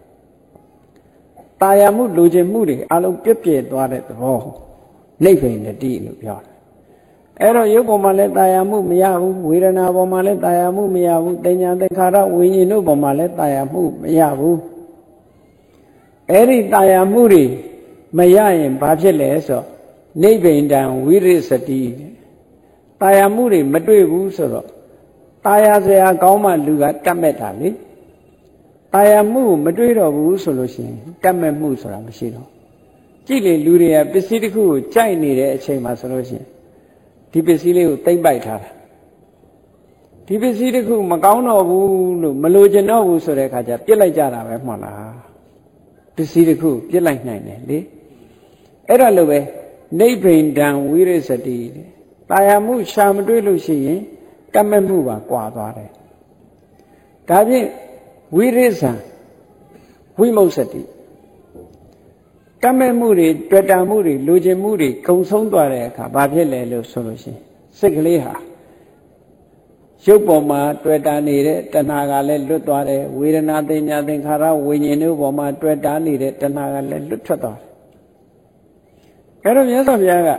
ตายရမှုလူချင်းမှုတွေအလုံးပြည့်ပြည့်သွားတဲ့သဘောနိဗ္ဗိန္ဒတိလို့ပြောတယ်အဲ့တော့ရုပ်ပေါ်မှာလည်းตายရမှုမရဘူးဝေဒနာပေါ်မှာလည်းตายရမှုမရဘူးသင်ညာသင်္ခါရဝိညာဉ်တို့ပေါ်မှာလည်းตายရမှုမရဘူးအဲ့ဒီตายရမှုတွေမရရင်ဘာဖြစ်လဲဆိုတော့နိဗ္ဗိန္ဒံဝိရိစတိตายရမှုတွေမတွေ့ဘူးဆိုတော့ตายရစရာကောင်းမှလူကတတ်မဲ့တာလေตายရမှုမတွေ့တော့ဘူးဆိုလို့ရှိရင်တတ်မဲ့မှုဆိုတာမရှိတော့ကြည့်လေလူတွေကပစ္စည်းတစ်ခုကိုကြိုက်နေတဲ့အချိန်မှာဆိုလို့ရှိရင်ဒီပစ္စည်းလေးကိုသိမ့်ပိုက်ထားတာဒီပစ္စည်းတစ်ခုမကောင်းတော့ဘူးလို့မလိုချင်တော့ဘူးဆိုတဲ့အခါကျပြစ်လိုက်ကြတာပဲမှန်လားပစ္စည်းတစ်ခုပြစ်လိုက်နိုင်တယ်လေအဲ့ဒါလိုပဲနိဗ္ဗိန္ဒံဝိရိစတိတာယာမှုရှာမတွေ့လို့ရှိရင်တတ်မဲ့မှုပါကွာသွားတယ်ဒါဖြင့်ဝိရိဇံဝိမု စတိတတ်မဲ့မှုတွေတွေ့တာမှုတွေလိုချင်မှုတွေကုံဆုံးသွားတဲ့အခါဘာဖြစ်လဲလို့ဆိုလို့ရှိရင်စိတ်ကလေးဟာရုပ်ပေါ်မှာတွေ့တာနေတဲ့တဏှာကလည်းလွတ်သွားတယ်ဝေဒနာသိညာသင်္ခါရဝိညာဉ်တို့ပေါ်မှာတွေ့တာနေတဲ့တဏှာကလည်းလွတ်ထွက်သွားတယ်အဲ့တော့မြတ်စွာဘုရားက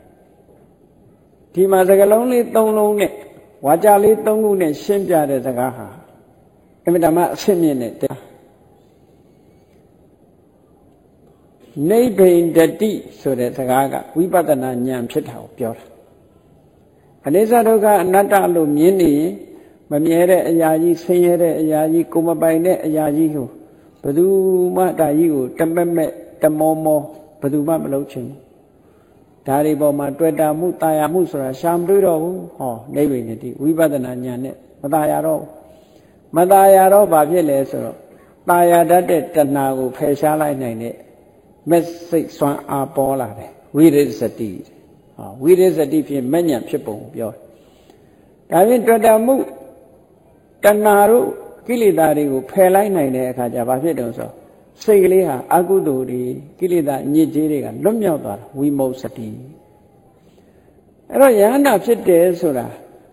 ဒီမှာစကားလုံးလေးသုံးလုံးနဲ့ဝါကြလေးသုံးခုနဲ့ရှင်းပြတဲ့စကားဟာအမြဲတမ်းအဆင့်မြင့်တဲ့တရားနိဗ္ဗိန္ဒတိဆိုတဲ့စကားကဝိပဿနာဉာဏ်ဖြစ်တာကိုပြောတာအနိစ္စဒုက္ခအနတ္တလို့မြင်နေရင်မမြဲတဲ့အရာကြီးဆင်းရဲတဲ့အရာကြီးကိုမပိုင်တဲ့အရာကြီးကိုဘယ်သူမှဒါကြီးကိုတမက်မက်တမောမောဘယ်သူမှမလုပ်ချင်ဘူးဒါတွေပေါ်မှာတွေ့တာမှုတာယာမှုဆိုတာရှာမတွေ့တော့ဘူးဟောနိဗ္ဗိန္ဒတိဝိပဿနာဉာဏ်နဲ့မတာယာတော့မတာယာတော့ဘာဖြစ်လဲဆိုတော့တာယာတတ်တဲ့တဏှာကိုဖယ်ရှားလိုက်နိုင်တဲ့မက်စိတ်စွမ်းအားပေါ်လာတယ်ဝိရိစတိဟောဝိရိစတိဖြင့်မဉ္ဇဉ်ဖြစ်ပုံပြောဒါဖြင့်တွေ့တာမှုတဏှာတို့ကိလေသာတွေကိုဖယ်လိုက်နိုင်တဲ့အခါကျဘာဖြစ်တုံးဆိုစိတ်ကလေးဟာအကုသိုလ်တွေကိလေသာညစ်ကြေးတွေကလွတ်မြောက်သွားတာဝိမု စတိအဲ့တော့ယန္တာဖြစ်တယ်ဆိုတာ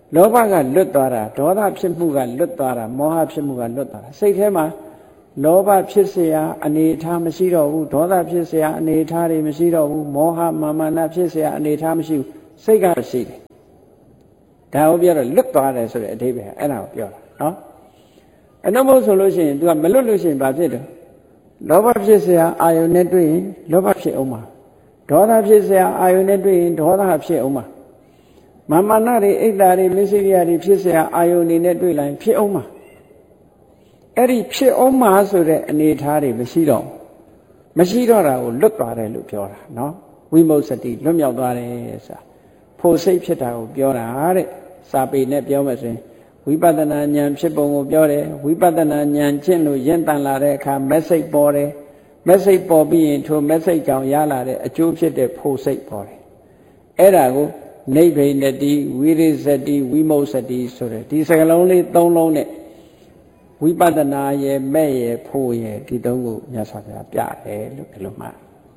လောဘကလွတ်သွားတာဒေါသဖြစ်မှုကလွတ်သွားတာမောဟဖြစ်မှုကလွတ်သွားတာစိတ်ထဲမှာလောဘဖြစ်เสียအနေထားမရှိတော့ဘူးဒေါသဖြစ်เสียအနေထားတွေမရှိတော့ဘူးမောဟမာမာနဖြစ်เสียအနေထားမရှိဘူးစိတ်ကရှိတယ်ဒါကိုပြောတော့လွတ်သွားတယ်ဆိုတဲ့အဓိပ္ပာယ်အဲ့ဒါကိုပြောတာနော်အဲ့တော့မဟုတ်ဆိုလို့ရှိရင် तू ကမလွတ်လို့ရှိရင်ဘာဖြစ်တယ်လောဘဖြစ်เสียအာယုန်နဲ့တွေ့ရင်လောဘဖြစ်အောင်မှာဒေါသဖြစ်เสียအာယုန်နဲ့တွေ့ရင်ဒေါသဖြစ်အောင်မှာမာမာနတွေအိတ်တာတွေမစ္စရိယတွေဖြစ်เสียအာယုန်တွေနဲ့တွေ့လိုက်ဖြစ်အောင်မှာအဲ့ဒီဖြစ်အောင်မှာဆိုတဲ့အနေထားတွေမရှိတော့မရှိတော့တာကိုလွတ်သွားတယ်လို့ပြောတာနော်ဝိမုတ်စတိလွတ်မြောက်သွားတယ်ဆိုတာဖို့စိတ်ဖြစ်တာကိုပြောတာတဲ့စာပေနဲ့ပြောမယ်ဆိုရင်ဝိပဿနာဉာဏ်ဖြစ်ပုံကိုပြောတယ်ဝိပဿနာဉာဏ်ကျင့်လို့ရင့်တန်လာတဲ့အခါ message ပေါ်တယ် message ပေါ်ပြီးရင်ထို message ကြောင့်ရလာတဲ့အကျိုးဖြစ်တဲ့ဖို့စိတ်ပေါ်တယ်အဲ့ဒါကိုနိဗ္ဗိနတိဝိရိစတိဝိမုတ်စတိဆိုတဲ့ဒီစကားလုံးလေးသုံးလုံးနဲ့ဝိပဿနာရဲ့မဲ့ရဲ့ဖို့ရဲ့ဒီသုံးခုမြတ်စွာဘုရားပြတယ်လို့ဒီလိုမှ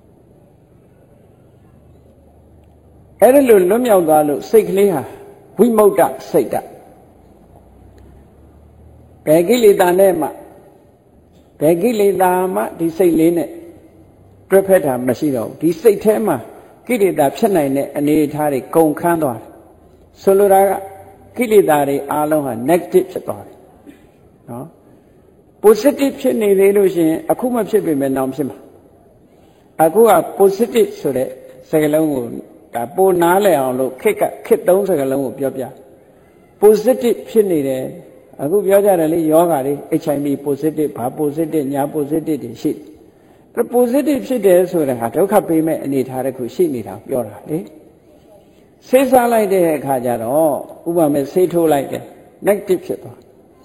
အဲ့ဒီလိုလွတ်မြောက်သွားလို့စိတ်ကလေးဟာဝိမု ക്ത စိတ်တဘယ်ကိလေသာနဲ့မှဘယ်ကိလေသာမှဒီစိတ်လေးနဲ့တွဲဖက်တာမရှိတော့ဘူးဒီစိတ်ထဲမှာကိလေသာဖြစ်နိုင်တဲ့အနေအထားတွေကုန်ခန်းသွားတယ်ဆိုလိုတာကကိလေသာတွေအားလုံးဟာ negative ဖြစ်သွားတယ်နော် positive ဖြစ်နေသေးလို့ရှိရင်အခုမှဖြစ်ပေမဲ့နောက်ဖြစ်မှာအခုက positive ဆိုတဲ့စကားလုံးကိုဒါပိုနားလည်အောင်လို့ခစ်ကခစ်သုံးစကားလုံးကိုပြောပြ positive ဖြစ်နေတယ်အခုပြောကြတယ်လေယောဂါတွေ H I V positive ဘာ positive ညာ positive တွေရှိတယ် positive ဖြစ်တယ်ဆိုတဲ့ဟာဒုက္ခပေးမဲ့အနေထားတစ်ခုရှိနေတာပြောတာလေဆေးစားလိုက်တဲ့အခါကျတော့ဥပမာဆေးထိုးလိုက်တယ် negative ဖြစ်သွား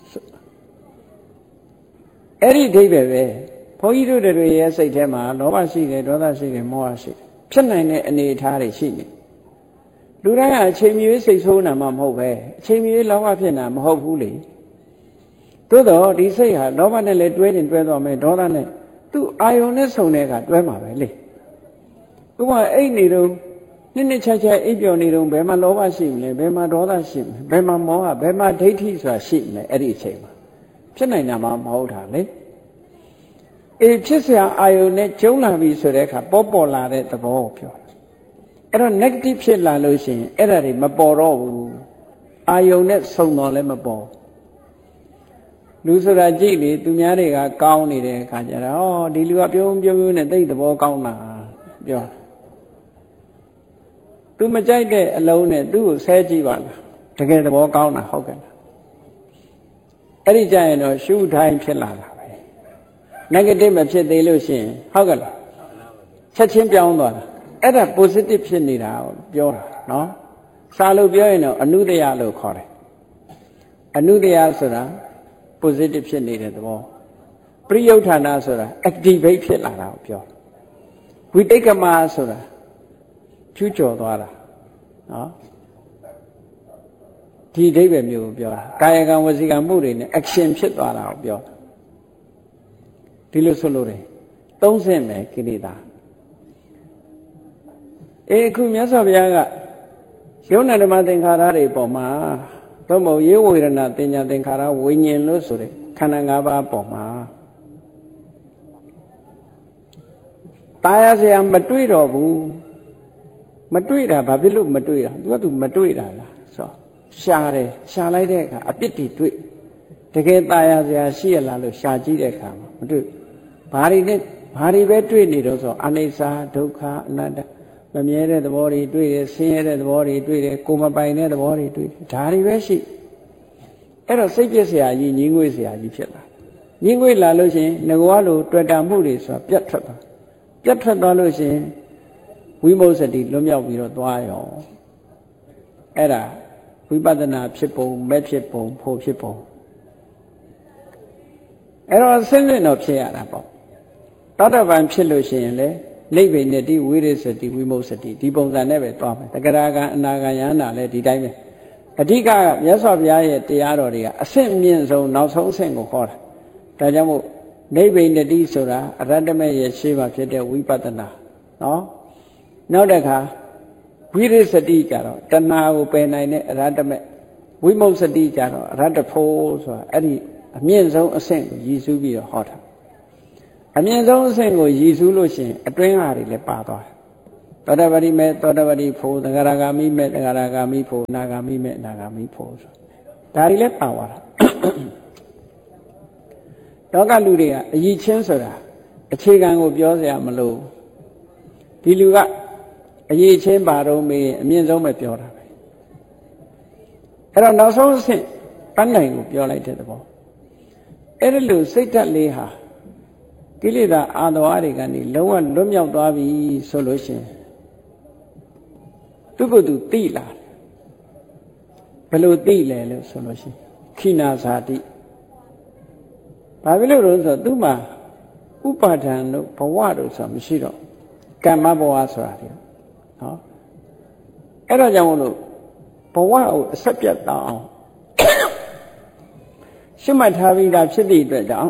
အဲ့ဒီအဓိပ္ပာယ်ပဲဘုန်းကြီးတို့တွေရဲ့စိတ်ထဲမှာလောဘရှိတယ်ဒေါသရှိတယ်မောဟရှိတယ်ဖြစ်နိုင်တဲ့အနေအထားတွေရှိနေလူတိုင်းကအချိန်မီစိတ်ဆိုးနာမှမဟုတ်ပဲအချိန်မီလောဘဖြစ်တာမဟုတ်ဘူးလေသို့တော့ဒီစိတ်ဟာလောဘနဲ့လည်းတွဲတင်တွဲသွားမယ်ဒေါသနဲ့သူ့အာယုန်နဲ့ဆုံတဲ့ကတွဲမှာပဲလေဥပမာအိတ်နေတော့နှစ်နှစ်ခြားခြားအိပ်ပျော်နေတော့ဘယ်မှာလောဘရှိမလဲဘယ်မှာဒေါသရှိမလဲဘယ်မှာမောဟဘယ်မှာဒိဋ္ဌိဆိုတာရှိမလဲအဲ့ဒီအချိန်မှာဖြစ်နိုင်တာမှမဟုတ်တာလေအေးဖြစ်เสียအာယုန်နဲ့ကျုံလာပြီဆိုတဲ့အခါပေါ်ပေါ်လာတဲ့သဘောကိုပြောတာအဲ့တော့ negative ဖြစ်လာလို့ရှိရင်အဲ့ဒါတွေမပေါ်တော့ဘူးအာယုန်နဲ့ဆုံတော့လည်းမပေါ်လူဆိုတာကြည့်လေသူများတွေကကောင်းနေတဲ့အခါကျတော့ဩဒီလူကပြုံးပြုံးပြုံးနဲ့သိသဘောကောင်းတာပြောသူမကြိုက်တဲ့အလုံးနဲ့သူ့ကိုဆဲကြည့်ပါလားတကယ်သဘောကောင်းတာဟုတ်ကဲ့လားအဲ့ဒီကြရင်တော့ရှုထိုင်းဖြစ်လာတာပဲ negative မဖြစ်သေးလို့ရှိရင်ဟုတ်ကဲ့လားချက်ချင်းပြောင်းသွားတာအဲ့ဒါ positive ဖြစ်နေတာကိုပြောတာနော်စာလို့ပြောရင်တော့အနုတ္တယလို့ခေါ်တယ်အနုတ္တယဆိုတာ positive ဖြစ်နေတဲ့သဘောပရိယုဌာဏဆိုတာ activate ဖြစ်လာတာကိုပြောဝိတိတ်ကမဆိုတာကျူးကျော်သွားတာနော်ဒီအဓိပ္ပာယ်မျိုးကိုပြောတာကာယကံဝစီကံမှုတွေနဲ့ action ဖြစ်သွားတာကိုပြောဒီလိုဆိုလို့တယ်သုံးဆင့်ပဲကိလေသာအေးအခုမြတ်စွာဘုရားကယုံနာဓမ္မသင်္ခါရတွေပေါ်မှာသို့မဟုတ်ယေဝေဒနာတင်ညာသင်္ခါရဝိညာဉ်လို့ဆိုတဲ့ခန္ဓာ၅ပါးပေါ်မှာตายရစရာမတွေ့တော့ဘူးမတွေ့တာဘာဖြစ်လို့မတွေ့တာ तू က तू မတွေ့တာလားဆိုရှာတယ်ရှာလိုက်တဲ့အခါအပြစ်တွေတွေ့တကယ်ตายရစရာရှိရလားလို့ရှာကြည့်တဲ့အခါမှာမတွေ့ဘာတွေနဲ့ဘာတွေပဲတွေ့နေတော့ဆိုအနိစ္စဒုက္ခအနတ္တမမြဲတဲ့သဘောတွေတွေ့တယ်ဆင်းရဲတဲ့သဘောတွေတွေ့တယ်ကိုယ်မပိုင်တဲ့သဘောတွေတွေ့တယ်ဒါတွေပဲရှိအဲ့တော့စိတ်ပြည့်စရာကြီးညင်းငွေ့စရာကြီးဖြစ်လာညင်းငွေ့လာလို့ရှိရင်ငကွားလိုတွေ့တာမှုတွေဆိုတာပြတ်ထွက်သွားပြတ်ထွက်သွားလို့ရှိရင်ဝိမု ക്ത တိလွတ်မြောက်ပြီးတော့သွားရောအဲ့ဒါဝိပဿနာဖြစ်ပုံမဲ့ဖြစ်ပုံဖို့ဖြစ်ပုံအဲ့တော့ဆင်းရဲတော့ဖြစ်ရတာပေါ့သောတာပန်ဖြစ်လို့ရှိရင်လေနိဗ္ဗိနတိဝိရိစတိဝိမု ക്ത တိဒီပုံစံနဲ့ပဲသွားမယ်တဂရကံအနာဂံယန္တာလည်းဒီတိုင်းပဲအဓိကမြတ်စွာဘုရားရဲ့တရားတော်တွေကအဆင့်မြင့်ဆုံးနောက်ဆုံးအဆင့်ကိုခေါ်တာဒါကြောင့်မို့နိဗ္ဗိနတိဆိုတာအရတ္တမေရဲ့ရှေ့မှာဖြစ်တဲ့ဝိပဿနာနော်နောက်တစ်ခါဝိရိစတိကြတော့တဏှာကိုပယ်နိုင်တဲ့အရတ္တမေဝိမု สติကြတော့အရတ္တဖို့ဆိုတာအဲ့ဒီအမြင့်ဆုံးအဆင့်ကိုရည်စူးပြီးတော့ဟောတာအမြင့်ဆုံးအဆင့်ကိုရည်စူးလို့ရှိရင်အတွင်းဟာတွေလည်းပါသွားတယ်သောတပတိမေသောတပတိဖို့သဂရဂါမိမေသဂရဂါမိဖို့အနာဂါမိမေအနာဂါမိဖို့ဆိုဒါတွေလည်းပါသွားတာလောကလူတွေကအယိချင်းဆိုတာအခြေခံကိုပြောစရာမလိုဒီလူကအယိချင်းပါတော့မေးအမြင့်ဆုံးပဲပြောတာပဲအဲ့တော့နောက်ဆုံးအဆင့်ပန်းနိုင်ကိုပြောလိုက်တဲ့သဘောအဲ့ဒီလိုစိတ်ဓာတ်လေးဟာကိလေသာအာသဝတွေကနေလုံးဝလွတ်မြောက်သွားပြီဆိုလို့ရှိရင်သူ့ကိုယ်သူသိလာတယ်ဘယ်လိုသိလဲလို့ဆိုလို့ရှိရင်ခိနာဇာတိဘာဖြစ်လို့လဲဆိုတော့သူ့မှာဥပါဒံတို့ဘဝတို့ဆိုတာမရှိတော့ကမ္မဘဝဆိုတာဒီနော်အဲ့ဒါကြောင့်မို့လို့ဘဝကိုအဆက်ပြတ်တောင်းရှုမှတ်ထားပြီးသားဖြစ်သည့်အတွက်ကြောင့်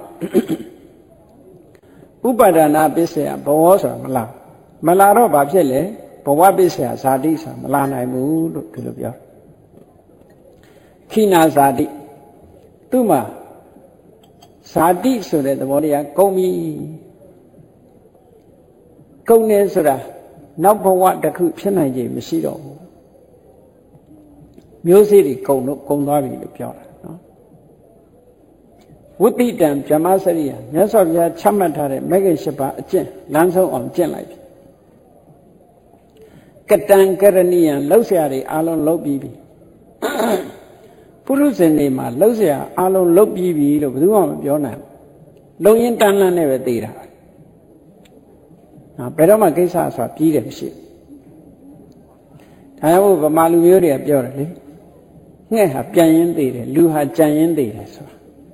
ဥပါဒနာပစ္စယဘဝဆိုတာမလားမလာတော့ဘာဖြစ်လဲဘဝပစ္စယဇာတိဆိုတာမလာနိုင်ဘူးလို့ဒီလိုပြောခိနာဇာတိသူ့မှာဇာတိဆိုတဲ့သဘောတရားကုန်ပြီကုန်နေဆိုတာနောက်ဘဝတစ်ခုဖြစ်နိုင်ခြင်းမရှိတော့ဘူးမျိုးစေ့တွေကုန်လို့ကုန်သွားပြီလို့ပြောတာနော်ဝိတိတံဗြဟ္မစရိယမြတ်စွာဘုရားချမှတ်ထားတဲ့မဂ္ဂင်၈ပါးအကျင့်လမ်းဆုံးအောင်ကျင့်လိုက်ပြီကတံကရဏီယံလှုပ်ရှားတွေအလုံးလှုပ်ပြီးပြီပုရုဇဉ်တွေမှာလှုပ်ရှားအလုံးလှုပ်ပြီးပြီလို့ဘယ်သူမှမပြောနိုင်ဘူးလုံရင်တန်းလန်းနဲ့ပဲသိတာဘယ်တော့မှကိစ္စဆိုတာပြီးတယ်မရှိဒါကြောင့်ဗမာလူမျိုးတွေကပြောတယ်လေငှက်ဟာပြန်ရင်းသေးတယ်လူဟာကြံရင်းသေးတယ်ဆိုတာ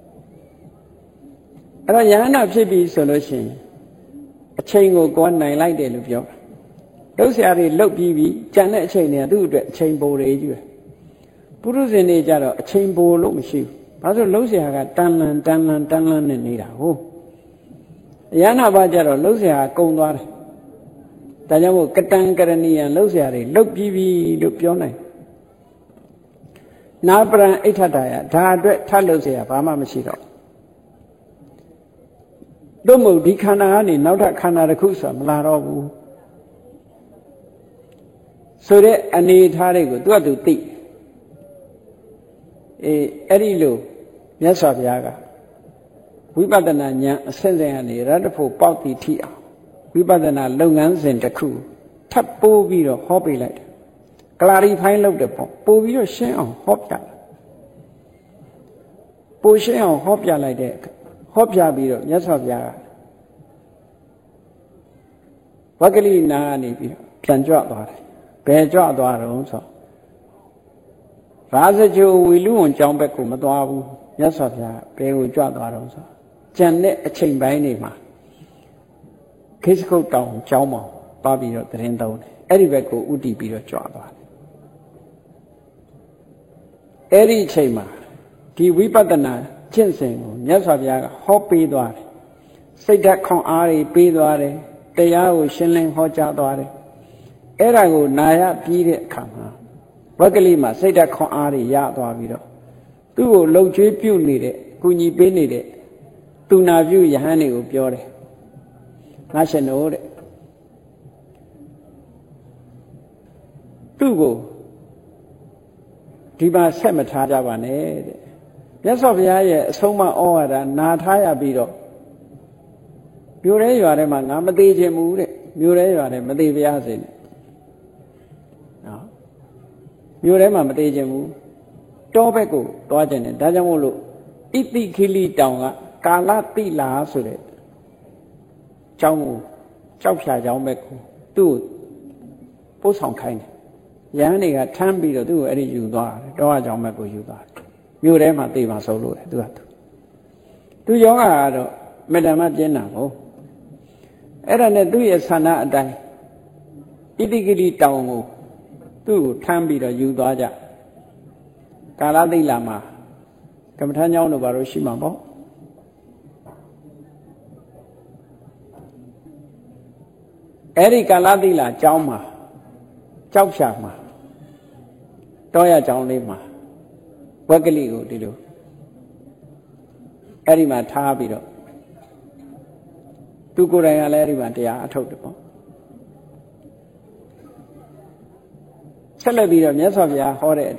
အဲ့တော့ယဟနာဖြစ်ပြီဆိုလို့ရှိရင်အချိန်ကိုကိုယ်နိုင်လိုက်တယ်လို့ပြောတာလှုပ်ရှားတွေလှုပ်ပြီးပြီကြံတဲ့အချိန်တွေကသူ့အတွက်အချိန်ပိုတွေကြီးပဲပုရုဇဉ်တွေကြတော့အချိန်ပိုလို့မရှိဘူးဘာလို့လှုပ်ရှားကတန်လန်တန်လန်တန်လန်နဲ့နေတာဟုတ်ယဟနာဘာကြတော့လှုပ်ရှားကုန်သွားတယ်ဒါကြောင့်မို့ကတံကရဏီယံလှုပ်ရှားတွေလှုပ်ပြီးပြီလို့ပြောနိုင်နာပရံအိဋ္ဌတာယဒါအတွက်ထပ်လှုပ်เสียဘာမှမရှိတော့တို့မို့ဒီခန္ဓာကနေနောက်ထပ်ခန္ဓာတစ်ခုဆိုတာမလာတော့ဘူးဆိုတဲ့အနေထားတွေကိုသူကသူသိအေးအဲ့ဒီလိုမြတ်စွာဘုရားကဝိပဿနာဉာဏ်အစဉ်စဉ်ကနေရတ္တဖို့ပေါက်တည်ထိအောင်ဝိပဿနာလုပ်ငန်းစဉ်တစ်ခုထပ်ပိုးပြီးတော့ဟောပေးလိုက်တယ်ကလာရီဖိုင်းလုပ်တယ်ပေါ့ပို့ပြီးတော့ရှင်းအောင်ဟောပြတယ်ပို့ရှင်းအောင်ဟောပြလိုက်တဲ့ဟောပြပြီးတော့မြတ်စွာဘုရားကဝဂလိနာကနေပြီးတော့ပြန်ကြွသွားတယ်ဘယ်ကြွသွားတော့ဆိုရာဇဂိုဝီလူဝန်ကျောင်းဘက်ကိုမသွားဘူးမြတ်စွာဘုရားဘယ်ကိုကြွသွားတော့ဆိုကြံတဲ့အချိန်ပိုင်းတွေမှာခေစကုတ်တောင်ကျောင်းမှာပါပြီးတော့တရင်သုံးတယ်အဲ့ဒီဘက်ကိုဥတည်ပြီးတော့ကြွသွားတယ်အဲ့ဒီအချိန်မှာဒီဝိပဿနာကျင့်စဉ်ကိုမြတ်စွာဘုရားကဟောပေးသွားတယ်စိတ်ဓာတ်ခွန်အားတွေပေးသွားတယ်တရားကိုရှင်းလင်းဟောကြားသွားတယ်အဲ့ဒါကိုနာရပြီးတဲ့အခါမှာဝဂ္ဂလိမှာစိတ်ဓာတ်ခွန်အားတွေရသွားပြီးတော့သူ့ကိုလှုပ်ကြွေးပြုတ်နေတဲ့ကုညီပေးနေတဲ့သူနာပြုယဟန်တွေကိုပြောတယ်ငါရှင်တို့တဲ့သူ့ကိုဒီမှာဆက်မထားကြပါနဲ့တဲ့မြတ်စွာဘုရားရဲ့အဆုံးအမဩဝါဒနာထားရပြီးတော့မြို့ရဲရွာထဲမှာငါမသေးခြင်းဘူးတဲ့မြို့ရဲရွာထဲမသေးပါစေနဲ့နော်မြို့ထဲမှာမသေးခြင်းဘူးတောဘက်ကိုတွားခြင်းနဲ့ဒါကြောင့်မို့လို့ဣတိခိလိတောင်ကကာလတိလာဆိုတဲ့ကျောင်းကိုကြောက်ဖြာကျောင်းဘက်ကိုသူ့ပို့ဆောင်ခိုင်းတယ်ရဟန်းတွေကထမ်းပြီးတော့သူ့ကိုအဲ့ဒီယူသွားတယ်တောအကြောင်းဘက်ကိုယူသွားတယ်မြို့ထဲမှာသိပါဆုံးလို့တယ်သူကသူသူယောဂကတော့မေတ္တာမပြင်းတာကိုအဲ့ဒါနဲ့သူ့ရဲ့ဆန္ဒအတိုင်းဣတိကိတိတောင်ကိုသူ့ကိုထမ်းပြီးတော့ယူသွားကြကာလသိလာမှာကမ္မထမ်းကျောင်းတို့ဘာလို့ရှိမှာပေါ့အဲ့ဒီကာလသိလာကျောင်းမှာကြောက်ဖြာမှာတောရကျောင်းလေးမှာဝက်ကလေးကိုဒီလိုအဲ့ဒီမှာထားပြီးတော့သူကိုယ်တိုင်ကလည်းအဲ့ဒီမှာတရားအထုတ်တယ်ပေါ့ဆက်လက်ပြီးတော့မြတ်စွာဘုရားဟောတဲ့